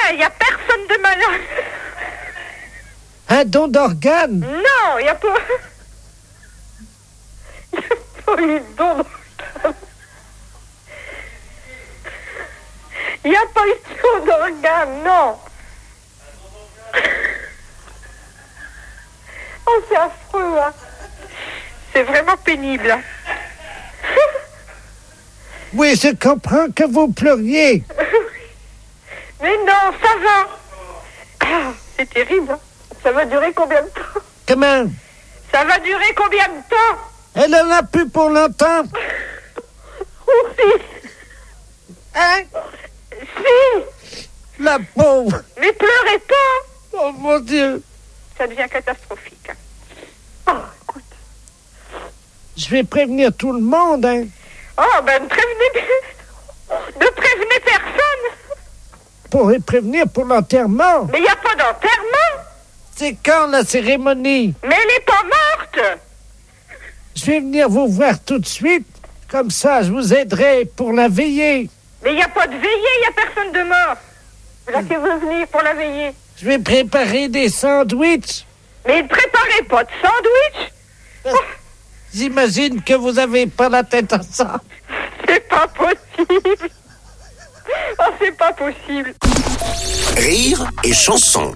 il n'y a personne de malade. Un don d'organes? Non, il n'y a pas... Il n'y a pas eu de don d'organes. Il n'y a pas eu de don d'organes, non. Oh, c'est affreux, hein. C'est vraiment pénible. Hein. Oui, je comprends que vous pleuriez. Mais non, ça va. Ah, c'est terrible. Hein. Ça va durer combien de temps? Comment? Ça va durer combien de temps? Elle en a plus pour longtemps. Oh, si. Hein? Si. La pauvre. Mais pleurez pas. Oh mon Dieu. Ça devient catastrophique. Hein. Oh, écoute. Je vais prévenir tout le monde, hein. Oh, ben ne prévenez personne. Pour les prévenir pour l'enterrement. Mais il n'y a pas d'enterrement. C'est quand la cérémonie? Mais elle n'est pas morte. Je vais venir vous voir tout de suite. Comme ça, je vous aiderai pour la veillée. Mais il n'y a pas de veillée, il n'y a personne de mort. Là qui veut venir pour la veillée. Je vais préparer des sandwichs. Mais ne préparez pas de sandwich. J'imagine que vous n'avez pas la tête à ça. C'est pas possible. Oh, c'est pas possible. Rire et chanson.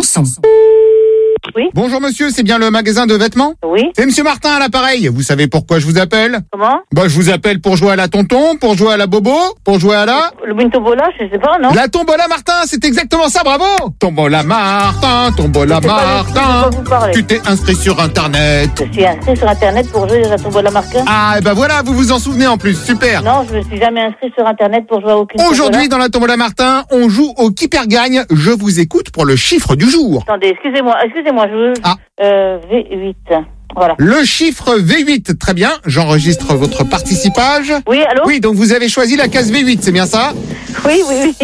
Oui. Bonjour monsieur, c'est bien le magasin de vêtements? Oui. C'est monsieur Martin à l'appareil. Vous savez pourquoi je vous appelle? Comment? Bah je vous appelle pour jouer à la tonton, pour jouer à la bobo, pour jouer à la... Le bintobola, je sais pas, non? La tombola Martin, c'est exactement ça, bravo! Tombola Martin, tombola Je sais pas de Martin. quoi vous parlez. Tu t'es inscrit sur internet. Je suis inscrit sur internet pour jouer à la tombola Martin. Ah, et ben voilà, vous vous en souvenez en plus, super. Non, je me suis jamais inscrit sur internet pour jouer à aucune Aujourd'hui, tombola. dans la tombola Martin, on joue au qui perd gagne. Je vous écoute pour le chiffre du jour. Attendez, excusez-moi, je... Ah. V8. Voilà. Le chiffre V8, très bien, j'enregistre votre participage. Oui, allô? Oui, donc vous avez choisi la case V8, c'est bien ça? Oui.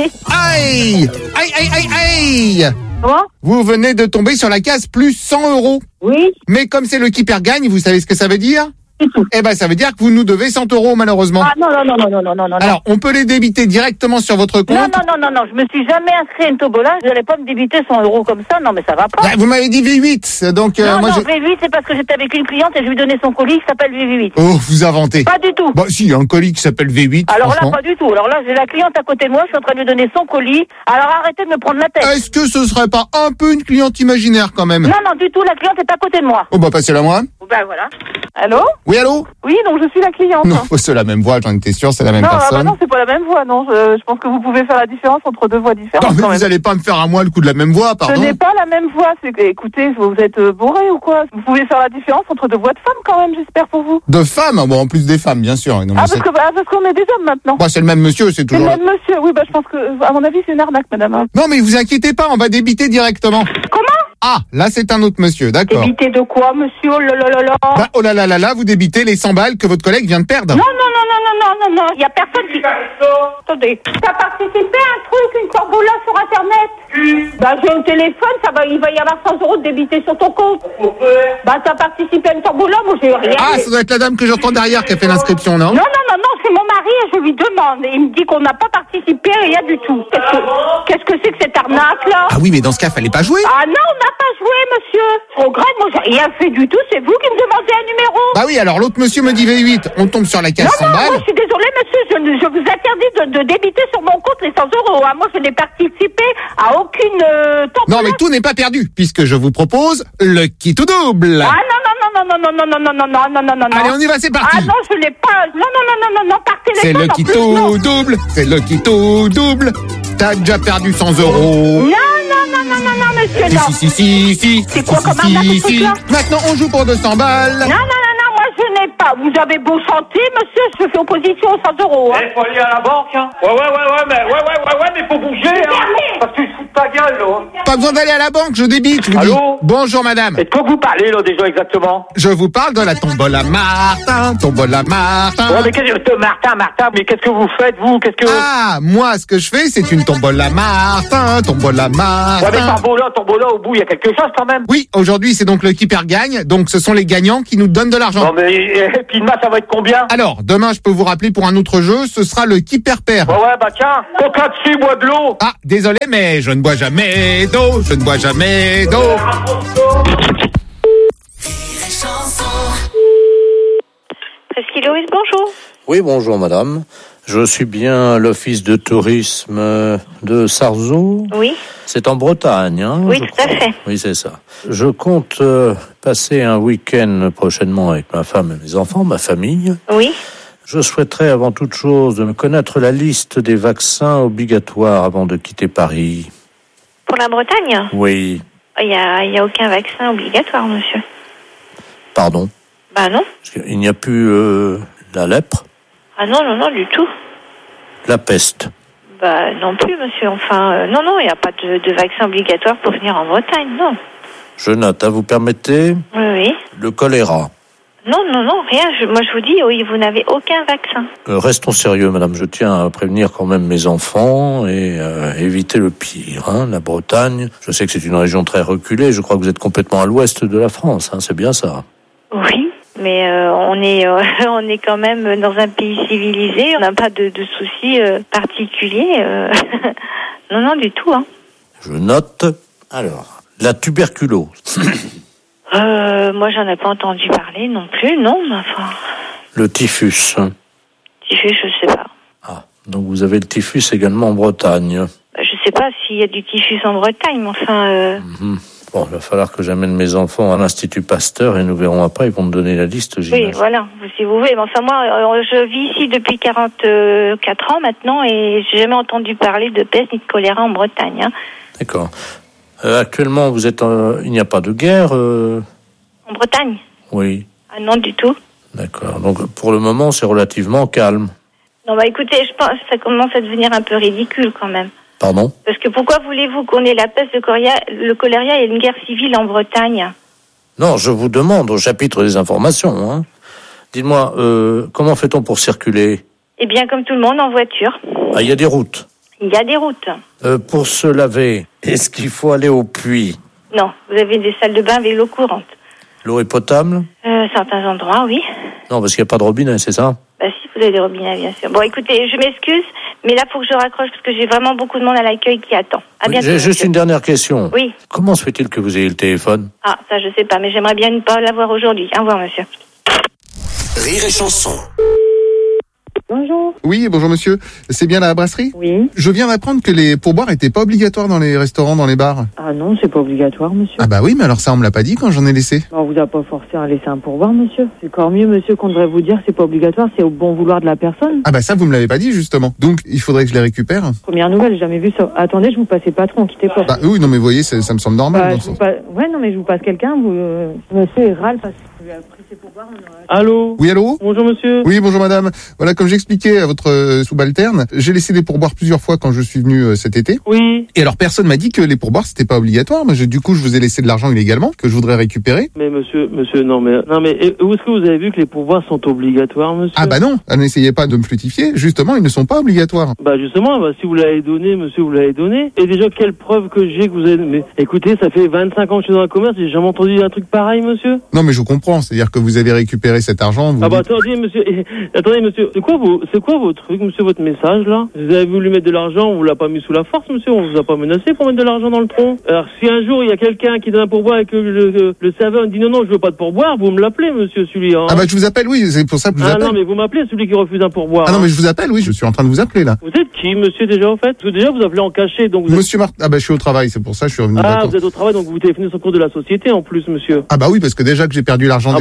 Aïe! Aïe, aïe, aïe, aïe! Comment? Vous venez de tomber sur la case plus 100 €. Oui. Mais comme c'est le qui perd gagne, vous savez ce que ça veut dire? Eh ben, ça veut dire que vous nous devez 100 € malheureusement. Ah non. Alors, on peut les débiter directement sur votre compte. Non, je me suis jamais inscrit à une tombola, je n'allais pas me débiter 100 € comme ça, non mais ça va pas. Bah, vous m'avez dit V8, donc Non, V8 c'est parce que j'étais avec une cliente et je lui donnais son colis qui s'appelle V8. Oh, vous inventez. Pas du tout. Bah si, un colis qui s'appelle V8, Alors là, franchement. pas du tout. Alors là, j'ai la cliente à côté de moi, je suis en train de lui donner son colis. Alors arrêtez de me prendre la tête. Est-ce que ce serait pas un peu une cliente imaginaire quand même? Non, du tout, la cliente est à côté de moi. Oh bah passez-la moi. Ben voilà. Allô? Oui, allô? Oui, donc je suis la cliente. Non, c'est la même voix, j'en étais sûr, c'est la même Non, personne. non, c'est pas la même voix, non. Je pense que vous pouvez faire la différence entre deux voix différentes. Non, mais quand vous même. allez pas me faire à moi le coup de la même voix, Ce pardon. n'est pas la même voix. Écoutez, vous êtes bourré ou quoi? Vous pouvez faire la différence entre deux voix de femmes quand même, j'espère pour vous. De femmes, bon, en plus des femmes, bien sûr. Non, mais Parce qu'on est des hommes maintenant. bah, c'est le même monsieur, c'est C'est toujours... le même monsieur. Oui, je pense que, à mon avis, c'est une arnaque, madame. Non, mais vous inquiétez pas, on va débiter directement. Comment? Ah, là, c'est un autre monsieur, d'accord. Débiter de quoi, monsieur? Oh là là là là. Bah, oh là là là là, vous débitez les 100 balles que votre collègue vient de perdre. Non. Il y a personne qui... Attendez. T'as participé à un truc, une tombola sur Internet? Bah, j'ai un téléphone, il va y avoir 100 € de débité sur ton compte. Bah, t'as participé à une tombola, moi j'ai rien. Ah, ça doit être la dame que j'entends derrière qui a fait l'inscription, non? Non, c'est mon mari et je lui demande. Et il me dit qu'on n'a pas participé, rien du tout. Qu'est-ce que c'est que cette arnaque, là? Ah oui, mais dans ce cas, fallait pas jouer. Ah non, on n'a pas joué, monsieur. Trop grave, moi j'ai rien fait du tout, c'est vous qui me demandez un numéro. Bah oui, alors l'autre monsieur me dit V8, on tombe sur la case 100 Non, balles. moi je suis désolée, monsieur, je vous interdis de débiter sur mon compte les 100 €. Hein. Moi, je n'ai participé à aucune tombola. Non, mais tout n'est pas perdu, puisque je vous propose le kit ou double. Ah non. Allez, on y va, c'est parti. Ah non, je l'ai pas. Non, par téléphone. C'est le en kit plus, non. ou double, c'est le kit ou double. T'as déjà perdu 100 €. Non, monsieur, non. Si. C'est quoi comme arnaque, ce truc-là? Maintenant, on joue pour 200 balles. Non, moi je n'ai pas. Vous avez beau chanter, monsieur, je fais opposition aux 100 €. Hein. Faut aller à la banque, hein. Ouais, mais faut bouger, hein. Parce que tu te fous de ta gueule. gueule, là. Pas besoin d'aller à la banque, je débite. Je vous Allô dis. Bonjour madame. Et de quoi vous parlez, là, déjà, exactement? Je vous parle de la tombola Martin, tombola Martin. Ouais, mais Martin, mais qu'est-ce que vous faites, vous? Qu'est-ce que... Ah, moi, ce que je fais, c'est une tombola Martin, tombola Martin. Ouais, mais tombola, au bout, il y a quelque chose, quand même. Oui, aujourd'hui, c'est donc le qui perd gagne. Donc, ce sont les gagnants qui nous donnent de l'argent. Non, mais, et puis demain, ça va être combien? Alors, demain, je peux vous rappeler pour un autre jeu, ce sera le qui perd perd. Ouais, bah tiens, coca dessus, bois de l'eau. Ah, désolé, mais je ne bois jamais d'eau, je ne bois jamais d'eau. Presqu'île Louise, bonjour. Oui, bonjour madame. Je suis bien l'office de tourisme de Sarzeau. Oui. C'est en Bretagne, hein? Oui, tout à fait. Oui, c'est ça. Je compte passer un week-end prochainement avec ma femme et mes enfants, ma famille. Oui. Je souhaiterais avant toute chose de me connaître la liste des vaccins obligatoires avant de quitter Paris. Pour la Bretagne? Oui. Il y a aucun vaccin obligatoire, monsieur. Pardon? Bah non. Parce qu'il n'y a plus la lèpre? Ah non, du tout. La peste? Bah non plus, monsieur. Enfin, non, il n'y a pas de vaccin obligatoire pour venir en Bretagne, non. Je note, vous permettez? Oui. Le choléra? Non, rien. Moi, je vous dis, oui, vous n'avez aucun vaccin. Restons sérieux, madame. Je tiens à prévenir quand même mes enfants et éviter le pire. Hein. La Bretagne, je sais que c'est une région très reculée. Je crois que vous êtes complètement à l'ouest de la France. Hein. C'est bien ça? Oui, mais on est quand même dans un pays civilisé. On n'a pas de soucis particuliers. Non, du tout. Hein. Je note. Alors, la tuberculose. Moi, j'en ai pas entendu parler non plus, non, mais enfin... Le typhus. Typhus, je sais pas. Ah, donc vous avez le typhus également en Bretagne. Je sais pas s'il y a du typhus en Bretagne, mais enfin... Bon, il va falloir que j'amène mes enfants à l'Institut Pasteur et nous verrons après, ils vont me donner la liste, j'imagine. Oui, voilà, si vous voulez. Mais enfin, moi, je vis ici depuis 44 ans maintenant et j'ai jamais entendu parler de peste ni de choléra en Bretagne. Hein. D'accord. Actuellement, vous êtes il n'y a pas de guerre En Bretagne? Oui. Ah non, du tout. D'accord. Donc, pour le moment, c'est relativement calme. Non, bah écoutez, je pense que ça commence à devenir un peu ridicule quand même. Pardon? Parce que pourquoi voulez-vous qu'on ait la peste, le choléra et une guerre civile en Bretagne? Non, je vous demande au chapitre des informations. Hein. Dites-moi, comment fait-on pour circuler? Eh bien, comme tout le monde, en voiture. Ah, il y a des routes? Il y a des routes. Pour se laver, est-ce qu'il faut aller au puits? Non, vous avez des salles de bain avec l'eau courante. L'eau est potable? Certains endroits, oui. Non, parce qu'il n'y a pas de robinet, c'est ça? Bah si, vous avez des robinets, bien sûr. Bon, écoutez, je m'excuse, mais là, il faut que je raccroche parce que j'ai vraiment beaucoup de monde à l'accueil qui attend. À bientôt. J'ai juste une dernière question. Oui. Comment se fait-il que vous ayez le téléphone? Ah, ça, je sais pas, mais j'aimerais bien ne pas l'avoir aujourd'hui. Au revoir, monsieur. Rire et chanson. Bonjour. Oui, bonjour monsieur. C'est bien la brasserie? Oui. Je viens d'apprendre que les pourboires étaient pas obligatoires dans les restaurants, dans les bars. Ah non, c'est pas obligatoire, monsieur. Ah bah oui, mais alors ça, on me l'a pas dit quand j'en ai laissé. On vous a pas forcé à laisser un pourboire, monsieur. C'est encore mieux, monsieur, qu'on devrait vous dire c'est pas obligatoire, c'est au bon vouloir de la personne. Ah bah ça, vous me l'avez pas dit, justement. Donc, il faudrait que je les récupère. Première nouvelle, j'ai jamais vu ça. Attendez, je vous passe patron, quittez pas. Bah oui, non mais vous voyez, ça me semble normal. Ouais, non, mais je vous passe quelqu'un, monsieur râle parce que lui a pris ses pourboires. Allô? Oui, allô? Bonjour, monsieur. Oui, bonjour madame. Voilà, comme j'expliquais à votre subalterne, j'ai laissé des pourboires plusieurs fois quand je suis venu cet été. Oui. Et alors personne m'a dit que les pourboires c'était pas obligatoire. Mais du coup, je vous ai laissé de l'argent illégalement que je voudrais récupérer. Mais monsieur, non mais où est-ce que vous avez vu que les pourboires sont obligatoires, monsieur? Ah bah non, n'essayez pas de me flutifier. Justement, ils ne sont pas obligatoires. Bah justement, si vous l'avez donné, monsieur, vous l'avez donné. Et déjà, quelle preuve que j'ai que vous avez... Mais écoutez, ça fait 25 ans que je suis dans le commerce, j'ai jamais entendu un truc pareil, monsieur. Non mais je comprends, c'est-à-dire que vous avez récupéré cet argent. Vous attendez, monsieur, c'est quoi vos trucs, monsieur, votre message là? Vous avez voulu mettre de l'argent, on vous l'a pas mis sous la force, monsieur, on vous a pas menacé pour mettre de l'argent dans le tronc. Alors si un jour il y a quelqu'un qui donne un pourboire et que le serveur dit non, je veux pas de pourboire, vous me l'appelez, monsieur, celui là. Hein. Ah bah je vous appelle, oui, c'est pour ça que je vous appelle. Ah non, mais vous m'appelez, celui qui refuse un pourboire. Ah non, mais je vous appelle, oui, je suis en train de vous appeler là. Vous êtes qui, monsieur, déjà, en fait? Parce que déjà, vous appelez en cachet, donc vous Monsieur Martin, ah bah je suis au travail, c'est pour ça que je suis revenu. Ah, vous êtes au travail, donc vous téléphonez sur le compte de la société en plus, monsieur. Ah bah oui, parce que déjà que j'ai perdu l'argent. Ah bah tant qu'à faire.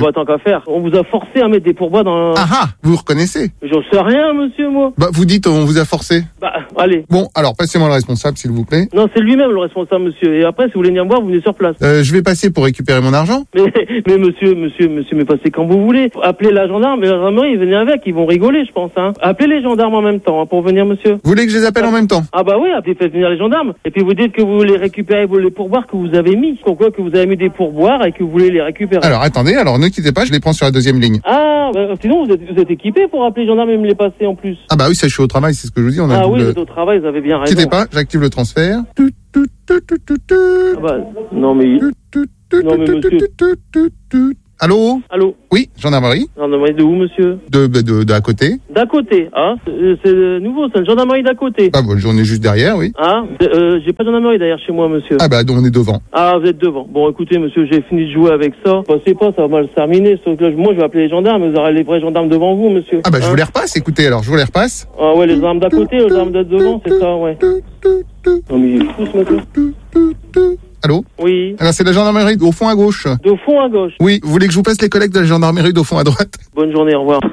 faire. On vous a forcé à mettre des pourboires dans... Ah, vous reconnaissez? J'en sais rien, monsieur, moi. Bah, vous dites, on vous a forcé. Bah, allez. Bon, alors, passez-moi le responsable, s'il vous plaît. Non, c'est lui-même le responsable, monsieur. Et après, si vous voulez venir me voir, vous venez sur place. Je vais passer pour récupérer mon argent. Mais monsieur, mais passez quand vous voulez. Appelez la gendarme et la gendarmerie, venez avec, ils vont rigoler, je pense, hein. Appelez les gendarmes en même temps, hein, pour venir, monsieur. Vous voulez que je les appelle en même temps? Ah bah oui, appelez, faites venir les gendarmes. Et puis vous dites que vous voulez récupérer les pourboires que vous avez mis. Pourquoi que vous avez mis des pourboires et que vous voulez les récupérer? Alors, attendez, ne quittez pas, je les prends sur la deuxième ligne. Ah, sinon vous êtes équipé pour appeler les gendarmes et me les passer en plus. Ah bah oui, ça, je suis au travail, c'est ce que je vous dis. Oui, vous êtes au travail, vous avez bien raison. Quittez pas, j'active le transfert. Ah bah, non mais monsieur. Allô? Oui, gendarmerie. Gendarmerie de où, monsieur? D'à côté. D'à côté, hein? C'est nouveau, c'est une gendarmerie d'à côté. Ah bon, j'en ai juste derrière, oui. Ah, j'ai pas de gendarmerie derrière chez moi, monsieur. Ah bah, donc on est devant. Ah, vous êtes devant. Bon, écoutez, monsieur, j'ai fini de jouer avec ça. Passez pas, ça va mal se terminer. Sauf que là, moi, je vais appeler les gendarmes, vous aurez les vrais gendarmes devant vous, monsieur. Ah bah, je vous les repasse, écoutez, alors, je vous les repasse. Ah ouais, les gendarmes d'à côté, les gendarmes d'être devant, c'est ça, ouais. Non mais il est fou, ce matin. Allô? Oui. Alors c'est la gendarmerie au fond à gauche. Au fond à gauche. Oui, vous voulez que je vous passe les collègues de la gendarmerie au fond à droite? Bonne journée, au revoir.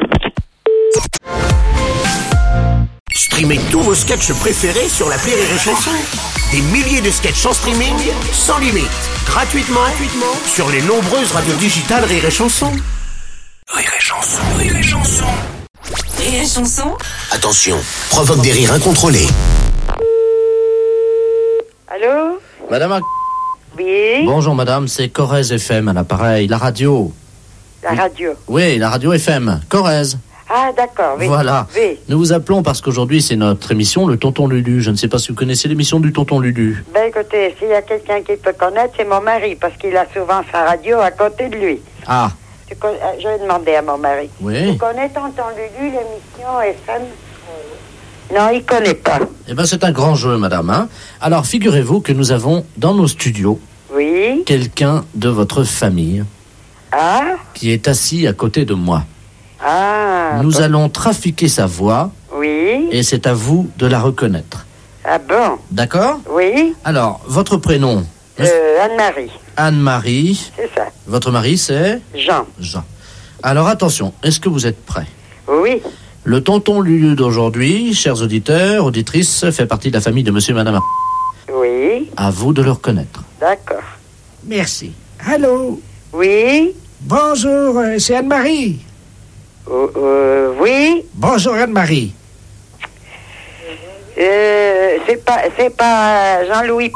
Streamez tous vos sketchs préférés sur l'appli Rire et Chanson. Des milliers de sketchs en streaming, sans limite, gratuitement sur les nombreuses radios digitales Rire et Chanson. Rire et Chanson, Rire et Chanson. Rire et Chanson. Attention, provoque des rires incontrôlés. Allô? Madame. Oui. Bonjour madame, c'est Corrèze FM à l'appareil, la radio. La radio? Oui, la radio FM, Corrèze. Ah d'accord, oui. Voilà. Oui. Nous vous appelons parce qu'aujourd'hui c'est notre émission, le Tonton Lulu. Je ne sais pas si vous connaissez l'émission du Tonton Lulu. Ben écoutez, s'il y a quelqu'un qui peut connaître, c'est mon mari, parce qu'il a souvent sa radio à côté de lui. Ah. Je vais demander à mon mari. Oui. Vous connaissez Tonton Lulu, l'émission FM? Non, il connaît pas. Eh bien, c'est un grand jeu, madame. Hein. Alors, figurez-vous que nous avons dans nos studios quelqu'un de votre famille qui est assis à côté de moi. Ah. Nous allons trafiquer sa voix. Oui. Et c'est à vous de la reconnaître. Ah bon? D'accord? Oui. Alors, votre prénom? Anne-Marie. Anne-Marie. C'est ça. Votre mari, c'est? Jean. Jean. Alors, attention, est-ce que vous êtes prêts? Oui. Le Tonton Lulu d'aujourd'hui, chers auditeurs, auditrices, fait partie de la famille de monsieur et madame. Oui. À vous de le reconnaître. D'accord. Merci. Allô? Oui. Bonjour, c'est Anne-Marie. Oui. Bonjour Anne-Marie. C'est pas Jean-Louis.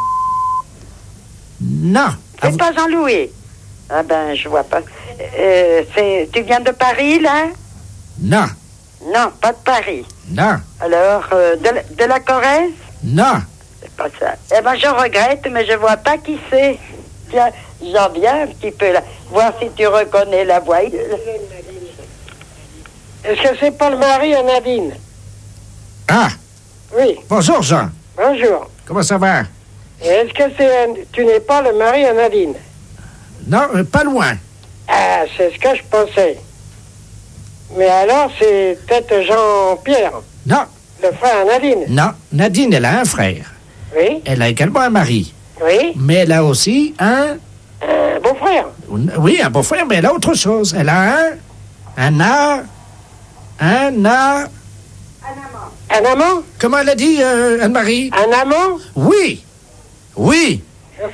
Non. C'est pas Jean-Louis. Ah ben, je vois pas. Tu viens de Paris, là? Non. Non, pas de Paris. Non. Alors, de la Corrèze? Non. C'est pas ça. Eh ben, je regrette, mais je vois pas qui c'est. Tiens, j'en viens un petit peu là. Voir si tu reconnais la voix. Est-ce que c'est pas le mari à Nadine? Ah. Oui. Bonjour Jean. Bonjour. Comment ça va? Est-ce que tu n'es pas le mari à Nadine? Non, pas loin. Ah, c'est ce que je pensais. Mais alors, c'est peut-être Jean-Pierre. Non. Le frère à Nadine. Non, Nadine, elle a un frère. Oui. Elle a également un mari. Oui. Mais elle a aussi un beau-frère. Oui, un beau-frère, mais elle a autre chose. Elle a un amant. Un amant? Comment elle a dit, Anne-Marie? Un amant? Oui. Oui.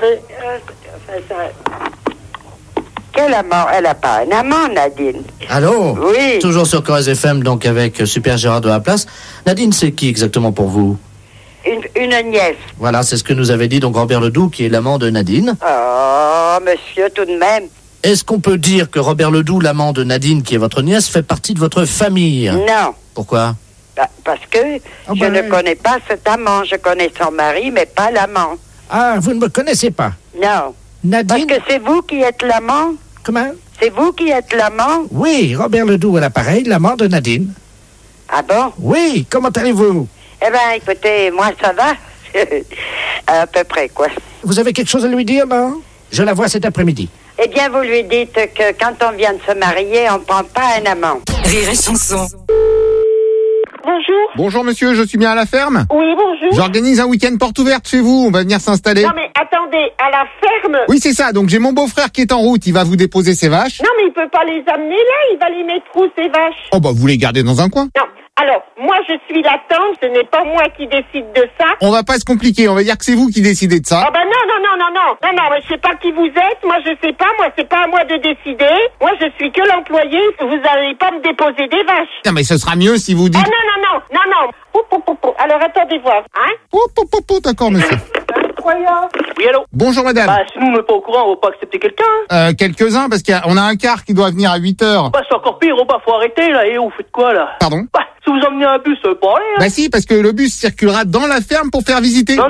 Quel amant? Elle n'a pas un amant, Nadine. Allô? Oui. Toujours sur Corrèze FM, donc avec Super Gérard de la Place. Nadine, c'est qui exactement pour vous? Une nièce. Voilà, c'est ce que nous avait dit donc Robert Ledoux, qui est l'amant de Nadine. Oh, monsieur, tout de même. Est-ce qu'on peut dire que Robert Ledoux, l'amant de Nadine, qui est votre nièce, fait partie de votre famille? Non. Pourquoi? Parce que je ne connais pas cet amant. Je connais son mari, mais pas l'amant. Ah, vous ne me connaissez pas? Non. Nadine? Parce que c'est vous qui êtes l'amant? Comment? C'est vous qui êtes l'amant? Oui, Robert Ledoux à l'appareil, l'amant de Nadine. Ah bon? Oui, comment allez-vous? Eh bien, écoutez, moi, ça va. À peu près, quoi. Vous avez quelque chose à lui dire, non? Je la vois cet après-midi. Eh bien, vous lui dites que quand on vient de se marier, on ne prend pas un amant. Rire et Chanson. bonjour. Bonjour monsieur, je suis bien à la ferme. Oui, bonjour. J'organise un week-end porte ouverte chez vous, on va venir s'installer. Non mais attendez, à la ferme. Oui c'est ça, donc j'ai mon beau-frère qui est en route, il va vous déposer ses vaches. Non mais il peut pas les amener là, il va les mettre où ces vaches? Oh bah vous les gardez dans un coin. Non, alors moi je suis la tante, ce n'est pas moi qui décide de ça. On va pas se compliquer, on va dire que c'est vous qui décidez de ça. Ah bah non, mais je sais pas qui vous êtes, moi je sais pas, moi c'est pas à moi de décider. Moi je suis que l'employé, vous allez pas me déposer des vaches. Non mais ce sera mieux si vous dites... Ah non. Alors attendez voir, hein? D'accord monsieur. Incroyable. Oui, allô? Bonjour madame. Bah, si nous, on n'est pas au courant, on va pas accepter quelqu'un. Quelques-uns, parce qu'on a un car qui doit venir à 8h. Bah, c'est encore pire, bah, faut arrêter, là. Et vous faites quoi, là? Pardon? Bah, si vous emmenez un bus, ça veut pas aller, hein. Bah si, parce que le bus circulera dans la ferme pour faire visiter. Non.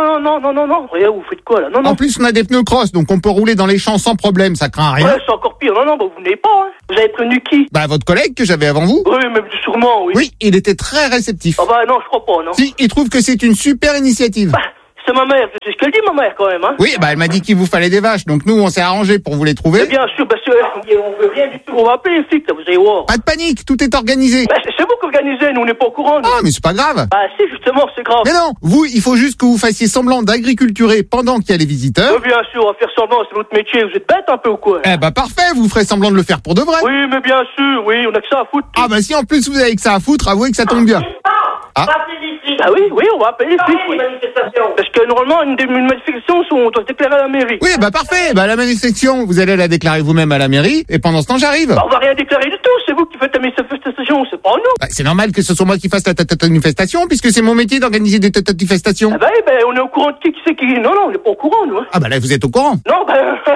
Et vous faites quoi, là? Non. En plus, on a des pneus cross, donc on peut rouler dans les champs sans problème, ça craint rien. Ouais, c'est encore pire. Non, bah, vous venez pas, hein. Vous avez prévenu qui? Bah, votre collègue que j'avais avant vous. Oui, mais sûrement, oui. Oui, il était très réceptif. Ah bah, non, je crois pas, non. Si, il trouve que c'est une super initiative. Bah, c'est ma mère, c'est ce qu'elle dit, ma mère, quand même, hein. Oui, bah, elle m'a dit qu'il vous fallait des vaches, donc nous, on s'est arrangé pour vous les trouver. Mais bien sûr, parce on veut rien du tout. On va appeler les flics, là, vous allez voir. Pas de panique, tout est organisé. Bah, c'est vous qui organisez, nous, on n'est pas au courant, nous. Ah, mais c'est pas grave. Bah, si, justement, c'est grave. Mais non, vous, il faut juste que vous fassiez semblant d'agriculturer pendant qu'il y a les visiteurs. Oui, bien sûr, on va faire semblant, c'est notre métier. Vous êtes bête un peu ou quoi? Eh bah, parfait, vous ferez semblant de le faire pour de vrai. Oui, mais bien sûr, oui, on a que ça à foutre. Ah, bah, si en plus vous avez que ça à foutre, avouez que ça tombe bien. Ah. Ah oui, on va appeler les flics, oui. Parce que normalement, une manifestation, on doit se déclarer à la mairie. Oui, bah parfait. Bah la manifestation, vous allez la déclarer vous-même à la mairie, et pendant ce temps, j'arrive. Bah, on va rien déclarer du tout, c'est vous qui faites la manifestation, c'est pas nous. Bah, c'est normal que ce soit moi qui fasse la manifestation, puisque c'est mon métier d'organiser des manifestations. Ah bah, on est au courant de qui c'est qui. Non, on n'est pas au courant, nous. Hein. Ah bah là, vous êtes au courant. Non,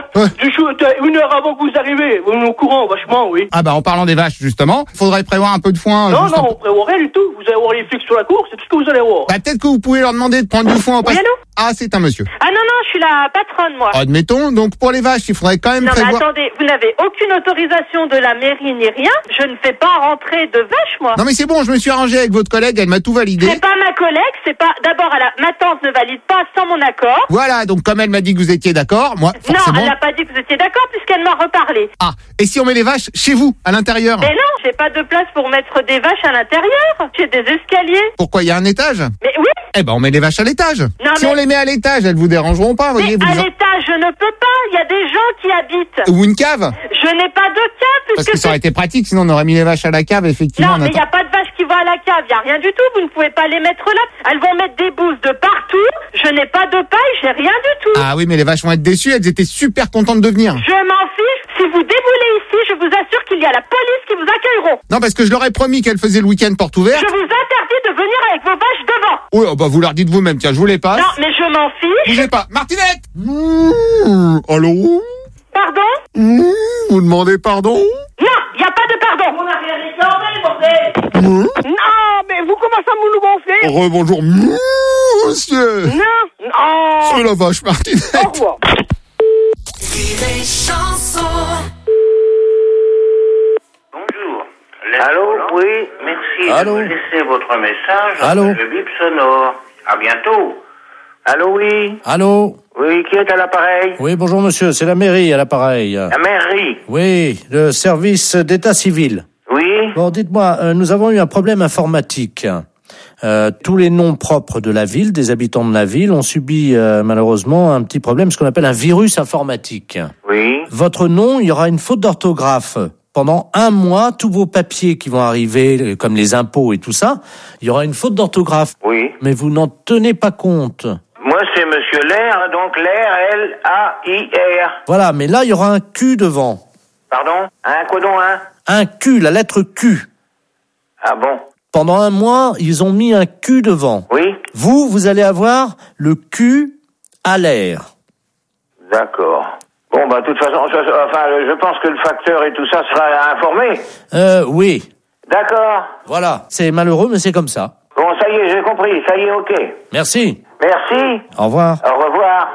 une heure avant que vous arrivez, on est au courant, vachement, oui. Ah bah en parlant des vaches, justement, faudrait prévoir un peu de foin. Non, on prévoit rien du tout. Vous allez voir les flics sur la cour, c'est tout ce que vous allez voir. Bah peut-être que vous pouvez leur demander de prendre du foin au passage. Ah, c'est un monsieur. Ah non, je suis la patronne, moi. Admettons, donc pour les vaches, il faudrait quand même prévoir... Non, mais attendez, vous n'avez aucune autorisation de la mairie ni rien. Je ne fais pas rentrer de vaches, moi. Non mais c'est bon, je me suis arrangé avec votre collègue, elle m'a tout validé. C'est pas ma collègue, c'est pas... D'abord, ma tante ne valide pas sans mon accord. Voilà, donc comme elle m'a dit que vous étiez d'accord, moi, forcément... Non, elle n'a pas dit que vous étiez d'accord puisqu'elle m'a reparlé. Ah, et si on met les vaches chez vous, à l'intérieur? Mais non, j'ai pas de place pour mettre des vaches à l'intérieur. J'ai des escaliers. Pourquoi, il y a un étage? Mais oui. Eh ben, on met les vaches à l'étage. Si on les met à l'étage, elles vous dérangeront pas, voyez. À l'étage, je ne peux pas. Il y a des gens qui habitent. Ou une cave. Je n'ai pas de cave. Parce que ça aurait été pratique, sinon on aurait mis les vaches à la cave, effectivement. Non, mais il n'y a pas de vaches qui vont à la cave. Il n'y a rien du tout. Vous ne pouvez pas les mettre là. Elles vont mettre des bouses de partout. Je n'ai pas de paille. J'ai rien du tout. Ah oui, mais les vaches vont être déçues. Elles étaient super contentes de venir. Je m'en fiche. Si vous déboulez ici, je vous assure qu'il y a la police qui vous accueilleront. Non, parce que je leur ai promis qu'elles faisaient le week-end porte ouverte. Je vous interdis de venir avec vos vaches devant. Oui, oh bah vous leur dites vous-même. Tiens, je vous les passe. Non, mais je m'en fiche. Bougez pas. Martinette. Allô? Pardon? Vous demandez pardon? Non, il n'y a pas de pardon. On n'a rien réclamé, bordel. Non, mais vous commencez à nous gonfler. Rebonjour, monsieur. Non. C'est la vache Martinette. Au revoir. Bonjour. Allô, oui, merci Allô? de me laisser votre message. Allô? Le bip sonore. À bientôt. Allô, oui. Allô? Oui, qui est à l'appareil? Oui, bonjour monsieur, c'est la mairie à l'appareil. La mairie. Oui, le service d'état civil. Oui. Bon, dites-moi, nous avons eu un problème informatique. Tous les noms propres de la ville, des habitants de la ville, ont subi malheureusement un petit problème, ce qu'on appelle un virus informatique. Oui. Votre nom, il y aura une faute d'orthographe. Pendant 1 mois, tous vos papiers qui vont arriver, comme les impôts et tout ça, il y aura une faute d'orthographe. Oui. Mais vous n'en tenez pas compte. Moi, c'est Monsieur Lair, donc Lair, L-A-I-R. Voilà, mais là, il y aura un Q devant. Pardon? Un quoi donc, hein? Un Q, la lettre Q. Ah bon? Pendant 1 mois, ils ont mis un Q devant. Oui. Vous allez avoir le Q à l'air. D'accord. Bon, bah, de toute façon, je pense que le facteur et tout ça sera informé. Oui. D'accord. Voilà. C'est malheureux, mais c'est comme ça. Bon, ça y est, j'ai compris. Ça y est, ok. Merci. Merci. Au revoir. Au revoir.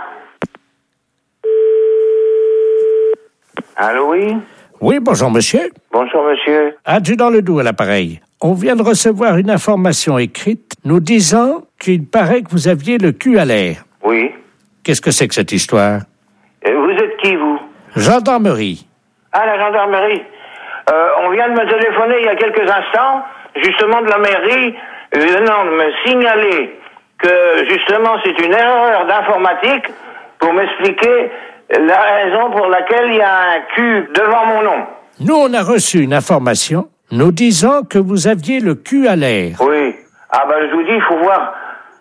Allô, oui? Oui, bonjour, monsieur. Bonjour, monsieur. Adjudant Ledoux à l'appareil. On vient de recevoir une information écrite nous disant qu'il paraît que vous aviez le cul à l'air. Oui. Qu'est-ce que c'est que cette histoire? Vous êtes qui, vous? Gendarmerie. Ah, la gendarmerie. On vient de me téléphoner il y a quelques instants justement de la mairie venant de me signaler que justement c'est une erreur d'informatique pour m'expliquer la raison pour laquelle il y a un Q devant mon nom. Nous, on a reçu une information nous disant que vous aviez le cul à l'air. Oui. Ah ben je vous dis, il faut voir.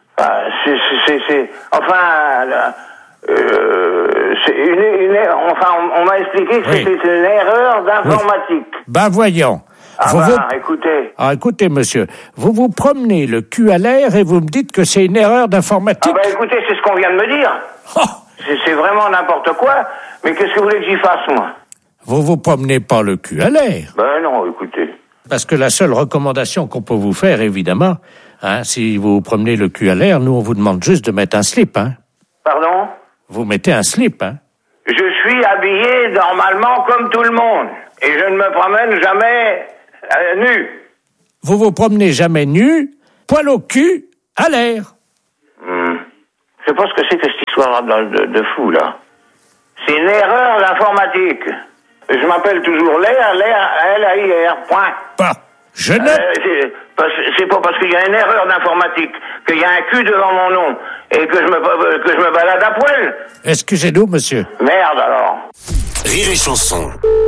On m'a expliqué que c'était une erreur d'informatique. Oui. Ben voyons. Écoutez. Écoutez, monsieur, vous vous promenez le cul à l'air et vous me dites que c'est une erreur d'informatique. Écoutez, c'est ce qu'on vient de me dire. Oh. C'est vraiment n'importe quoi. Mais qu'est-ce que vous voulez que j'y fasse, moi? Vous promenez pas le cul à l'air. Ben non, écoutez. Parce que la seule recommandation qu'on peut vous faire, évidemment, si vous promenez le cul à l'air, nous, on vous demande juste de mettre un slip, Pardon? Vous mettez un slip, Je suis habillé normalement comme tout le monde. Et je ne me promène jamais nu. Vous vous promenez jamais nu, poil au cul, à l'air. Je sais pas ce que c'est que cette histoire de fou, là. C'est une erreur d'informatique. Je m'appelle toujours l'air, L-A-I-R, point. Je ne... c'est pas parce qu'il y a une erreur d'informatique qu'il y a un cul devant mon nom et que je me balade à poil. Excusez-nous, monsieur. Merde, alors. Rire et Chanson.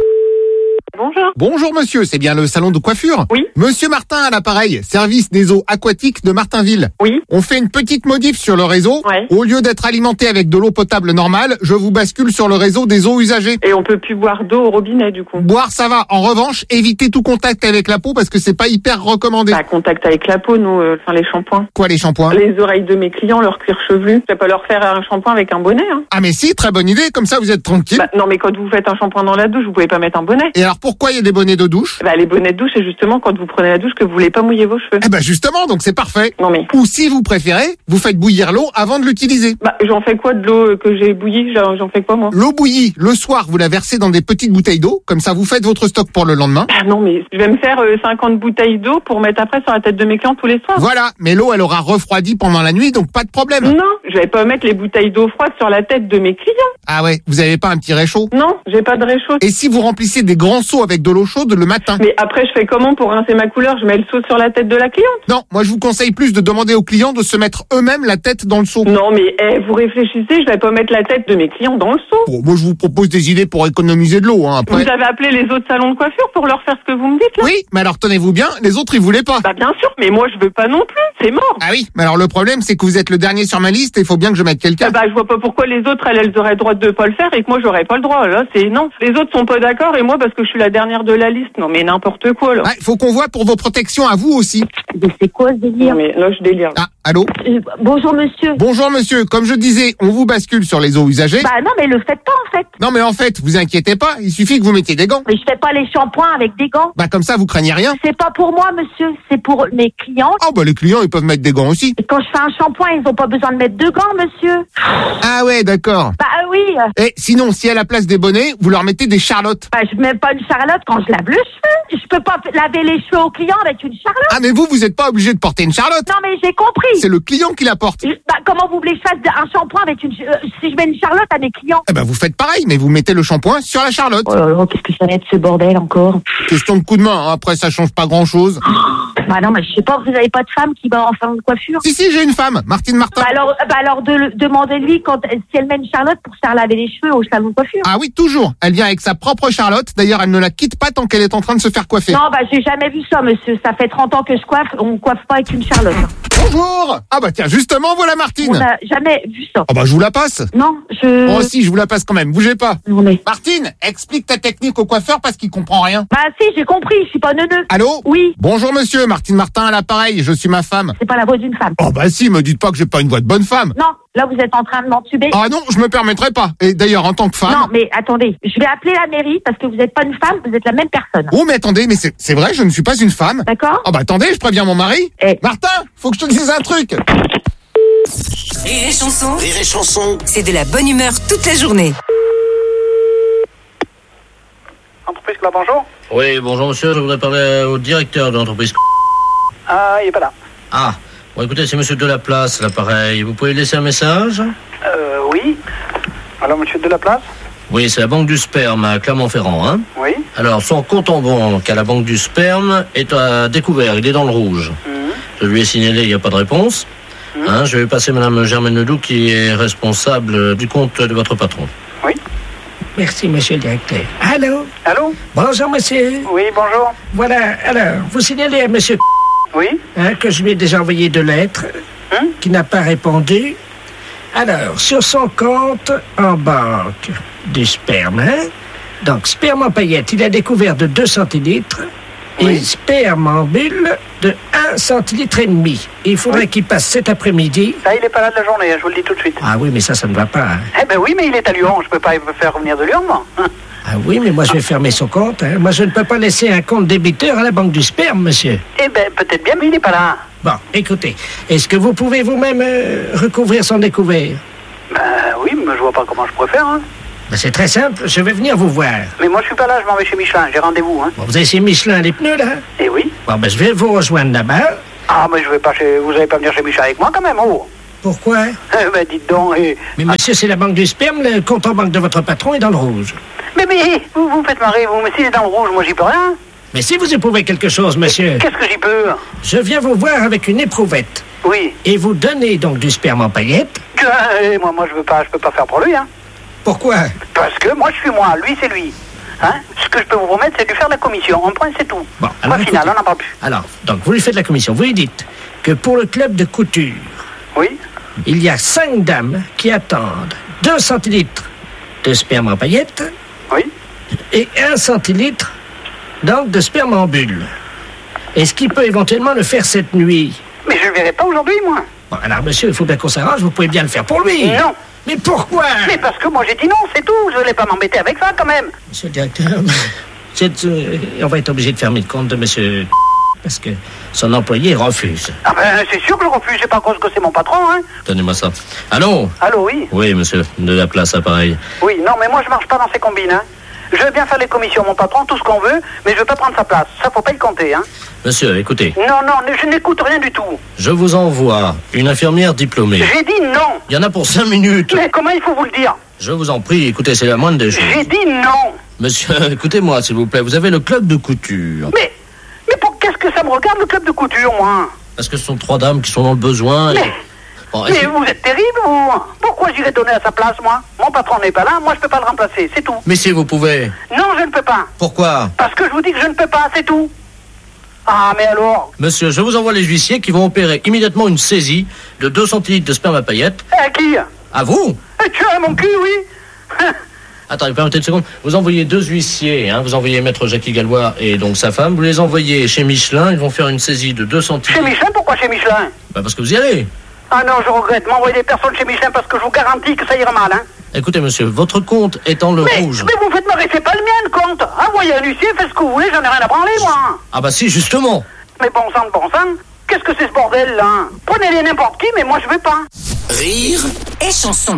Bonjour. Bonjour monsieur, c'est bien le salon de coiffure? Oui. Monsieur Martin à l'appareil, service des eaux aquatiques de Martinville. Oui. On fait une petite modif sur le réseau. Ouais. Au lieu d'être alimenté avec de l'eau potable normale, je vous bascule sur le réseau des eaux usagées. Et on peut plus boire d'eau au robinet du coup? Boire ça va. En revanche, évitez tout contact avec la peau parce que c'est pas hyper recommandé. Contact avec la peau, nous, les shampoings. Quoi les shampoings? Les oreilles de mes clients, leur cuir chevelu. Je vais pas leur faire un shampoing avec un bonnet, Ah mais si, très bonne idée, comme ça vous êtes tranquille. Non mais quand vous faites un shampoing dans la douche, vous pouvez pas mettre un bonnet. Et alors pourquoi il y a des bonnets de douche? Les bonnets de douche, c'est justement quand vous prenez la douche que vous voulez pas mouiller vos cheveux. Justement, donc c'est parfait. Non mais... Ou si vous préférez, vous faites bouillir l'eau avant de l'utiliser. J'en fais quoi de l'eau que j'ai bouillie? J'en fais quoi moi? L'eau bouillie, le soir, vous la versez dans des petites bouteilles d'eau, comme ça vous faites votre stock pour le lendemain. Non mais je vais me faire 50 bouteilles d'eau pour mettre après sur la tête de mes clients tous les soirs. Voilà, mais l'eau elle aura refroidi pendant la nuit, donc pas de problème. Non, je vais pas mettre les bouteilles d'eau froide sur la tête de mes clients. Ah ouais, vous avez pas un petit réchaud? Non, j'ai pas de réchaud. Et si vous remplissez des grands seaux avec de l'eau chaude le matin? Mais après je fais comment pour rincer ma couleur? Je mets le seau sur la tête de la cliente? Non, moi je vous conseille plus de demander aux clients de se mettre eux-mêmes la tête dans le seau. Non mais vous réfléchissez, je vais pas mettre la tête de mes clients dans le seau. Bon, moi je vous propose des idées pour économiser de l'eau, après. Vous avez appelé les autres salons de coiffure pour leur faire ce que vous me dites là? Oui, mais alors tenez-vous bien, les autres ils voulaient pas. Bien sûr, mais moi je veux pas non plus, c'est mort. Ah oui, mais alors le problème c'est que vous êtes le dernier sur ma liste et il faut bien que je mette quelqu'un. Je vois pas pourquoi les autres elles auraient le droit de pas le faire et que moi j'aurais pas le droit, là c'est non. Les autres sont pas d'accord et moi parce que je suis la dernière de la liste, non mais n'importe quoi là. Faut qu'on voit pour vos protections à vous aussi. Mais c'est quoi ce délire? Non mais là je délire. Allô? Bonjour monsieur. Bonjour monsieur, comme je disais, on vous bascule sur les eaux usagées. Non mais le faites pas en fait. Non mais en fait, vous inquiétez pas, il suffit que vous mettiez des gants. Mais je fais pas les shampoings avec des gants. Comme ça vous craignez rien. C'est pas pour moi monsieur, c'est pour mes clients. Les clients ils peuvent mettre des gants aussi. Et quand je fais un shampoing, ils ont pas besoin de mettre de gants monsieur. Ah ouais, d'accord. Oui. Et sinon, si à la place des bonnets, vous leur mettez des charlottes. Je mets pas une charlotte quand je lave le cheveu. Je peux pas laver les cheveux aux clients avec une charlotte. Ah mais vous êtes pas obligé de porter une charlotte. Non mais j'ai compris. C'est le client qui la porte. Comment vous voulez que je fasse un shampoing avec si je mets une charlotte à mes clients? Vous faites pareil, mais vous mettez le shampoing sur la charlotte. Oh là là, qu'est-ce que ça va être ce bordel encore? Question de coup de main, après ça change pas grand chose. Non mais je sais pas, vous avez pas de femme qui va en salon de coiffure? Si, j'ai une femme, Martine Martin. Alors demandez-lui si elle met une charlotte pour se faire laver les cheveux au salon de coiffure. Ah oui, toujours. Elle vient avec sa propre charlotte. D'ailleurs, elle ne la quitte pas tant qu'elle est en train de se faire coiffer. Non, j'ai jamais vu ça, monsieur. Ça fait 30 ans que je coiffe. On coiffe pas avec une charlotte. Bonjour. Tiens, justement, voilà Martine. On n'a jamais vu ça. Je vous la passe. Non, Oh si, je vous la passe quand même. Bougez pas. Non, mais... Martine, explique ta technique au coiffeur parce qu'il comprend rien. Si, j'ai compris. Je suis pas neuneux. Allô? Oui. Bonjour monsieur, Martine Martin à l'appareil. Je suis ma femme. C'est pas la voix d'une femme. Si, me dites pas que j'ai pas une voix de bonne femme. Non. Là, vous êtes en train de m'entuber. Ah non, je me permettrai pas. Et d'ailleurs, en tant que femme... Non, mais attendez. Je vais appeler la mairie parce que vous n'êtes pas une femme, vous êtes la même personne. Oh, mais attendez, mais c'est vrai, je ne suis pas une femme. D'accord. Attendez, je préviens mon mari. Martin, faut que je te dise un truc. Rire et Chanson. Rire et Chanson. C'est de la bonne humeur toute la journée. Entreprise Club, bonjour. Oui, bonjour monsieur, je voudrais parler au directeur de l'entreprise. Il est pas là. Écoutez, c'est monsieur Delaplace, l'appareil. Vous pouvez laisser un message? Oui. Alors, monsieur Delaplace? Oui, c'est la banque du sperme à Clermont-Ferrand, Oui. Alors, son compte en banque à la banque du sperme est à découvert, il est dans le rouge. Je lui ai signalé, il n'y a pas de réponse. Je vais passer Madame Germaine Ledoux qui est responsable du compte de votre patron. Oui. Merci, monsieur le directeur. Allô? Allô? Bonjour, monsieur. Oui, bonjour. Voilà, alors, vous signalez à monsieur Oui. Que je lui ai déjà envoyé 2 lettres, qui n'a pas répondu. Alors, sur son compte en banque du sperme, donc sperme en paillettes, il a découvert de 2 centilitres et sperme en bulle de 1 centilitre et demi. Il faudrait qu'il passe cet après-midi. Ça, il n'est pas là de la journée, je vous le dis tout de suite. Ah oui, mais ça ne va pas. Eh ben oui, mais il est à Lyon, je peux pas me faire revenir de Lyon, moi. Ah oui, mais moi je vais fermer son compte. Moi je ne peux pas laisser un compte débiteur à la banque du sperme, monsieur. Eh ben peut-être bien, mais il n'est pas là. Bon, écoutez, est-ce que vous pouvez vous-même recouvrir son découvert? Oui, mais je vois pas comment je pourrais faire, C'est très simple, je vais venir vous voir. Mais moi je suis pas là, je m'en vais chez Michelin, j'ai rendez-vous, Bon, vous avez chez Michelin les pneus, là? Eh oui. Bon, je vais vous rejoindre là-bas. Ah, mais je vais pas vous allez pas venir chez Michelin avec moi quand même, Pourquoi? Dites donc, Mais monsieur, c'est la banque du sperme, le compte en banque de votre patron est dans le rouge. Mais vous me faites marrer, mais s'il est dans le rouge, moi j'y peux rien. Mais si vous éprouvez quelque chose, monsieur... Qu'est-ce que j'y peux? Je viens vous voir avec une éprouvette. Oui. Et vous donnez donc du sperme en paillettes. Moi je peux pas faire pour lui, Pourquoi? Parce que moi je suis moi, lui c'est lui. Ce que je peux vous promettre, c'est de lui faire la commission. En point, c'est tout. Bon, alors, Point final, on n'en parle plus. Alors, donc vous lui faites la commission. Vous lui dites que pour le club de couture... Oui. Il y a 5 dames qui attendent 2 centilitres de sperme en paillettes. Oui. Et 1 centilitre, donc, de sperme en bulle. Est-ce qu'il peut éventuellement le faire cette nuit? Mais je ne le verrai pas aujourd'hui, moi. Bon, alors, monsieur, il faut bien qu'on s'arrange. Vous pouvez bien le faire pour lui. Non. Mais pourquoi? Mais parce que moi, j'ai dit non, c'est tout. Je ne voulais pas m'embêter avec ça, quand même. Monsieur le directeur, on va être obligé de fermer le compte de monsieur... Parce que son employé refuse. Ah ben, c'est sûr que je refuse. C'est pas à cause que c'est mon patron, Donnez-moi ça. Allô? Allô, oui? Oui, monsieur. De la place, appareil. Oui, non, mais moi, je marche pas dans ces combines, Je veux bien faire les commissions, mon patron, tout ce qu'on veut, mais je veux pas prendre sa place. Ça, faut pas y compter, Monsieur, écoutez. Non, je n'écoute rien du tout. Je vous envoie une infirmière diplômée. J'ai dit non. Il y en a pour 5 minutes. Mais comment il faut vous le dire? Je vous en prie, écoutez, c'est la moindre des choses. J'ai dit non. Monsieur, écoutez-moi, s'il vous plaît. Vous avez le club de couture. Mais qu'est-ce que ça me regarde, le club de couture, moi? Parce que ce sont 3 dames qui sont dans le besoin. Mais vous êtes terrible, vous. Pourquoi j'irais donner à sa place, moi? Mon patron n'est pas là, moi je peux pas le remplacer, c'est tout. Mais si vous pouvez. Non, je ne peux pas. Pourquoi? Parce que je vous dis que je ne peux pas, c'est tout. Ah, mais alors? Monsieur, je vous envoie les huissiers qui vont opérer immédiatement une saisie de 2 centilitres de sperme à paillettes. À qui? À vous? Tu as mon cul, oui. Attendez, permettez une seconde. Vous envoyez 2 huissiers, Vous envoyez maître Jackie Gallois et donc sa femme. Vous les envoyez chez Michelin. Ils vont faire une saisie de 2 centilitres. Chez Michelin? Pourquoi chez Michelin? Parce que vous y allez. Ah non, je regrette. M'envoyer des personnes chez Michelin parce que je vous garantis que ça ira mal, Écoutez, monsieur, votre compte est dans le rouge. Mais vous faites marrer, c'est pas le mien, le compte. Envoyez un huissier, faites ce que vous voulez, j'en ai rien à branler, moi. Ah bah si, justement. Mais bon sang, qu'est-ce que c'est ce bordel, là? Prenez-les n'importe qui, mais moi je vais pas. Rire et chanson.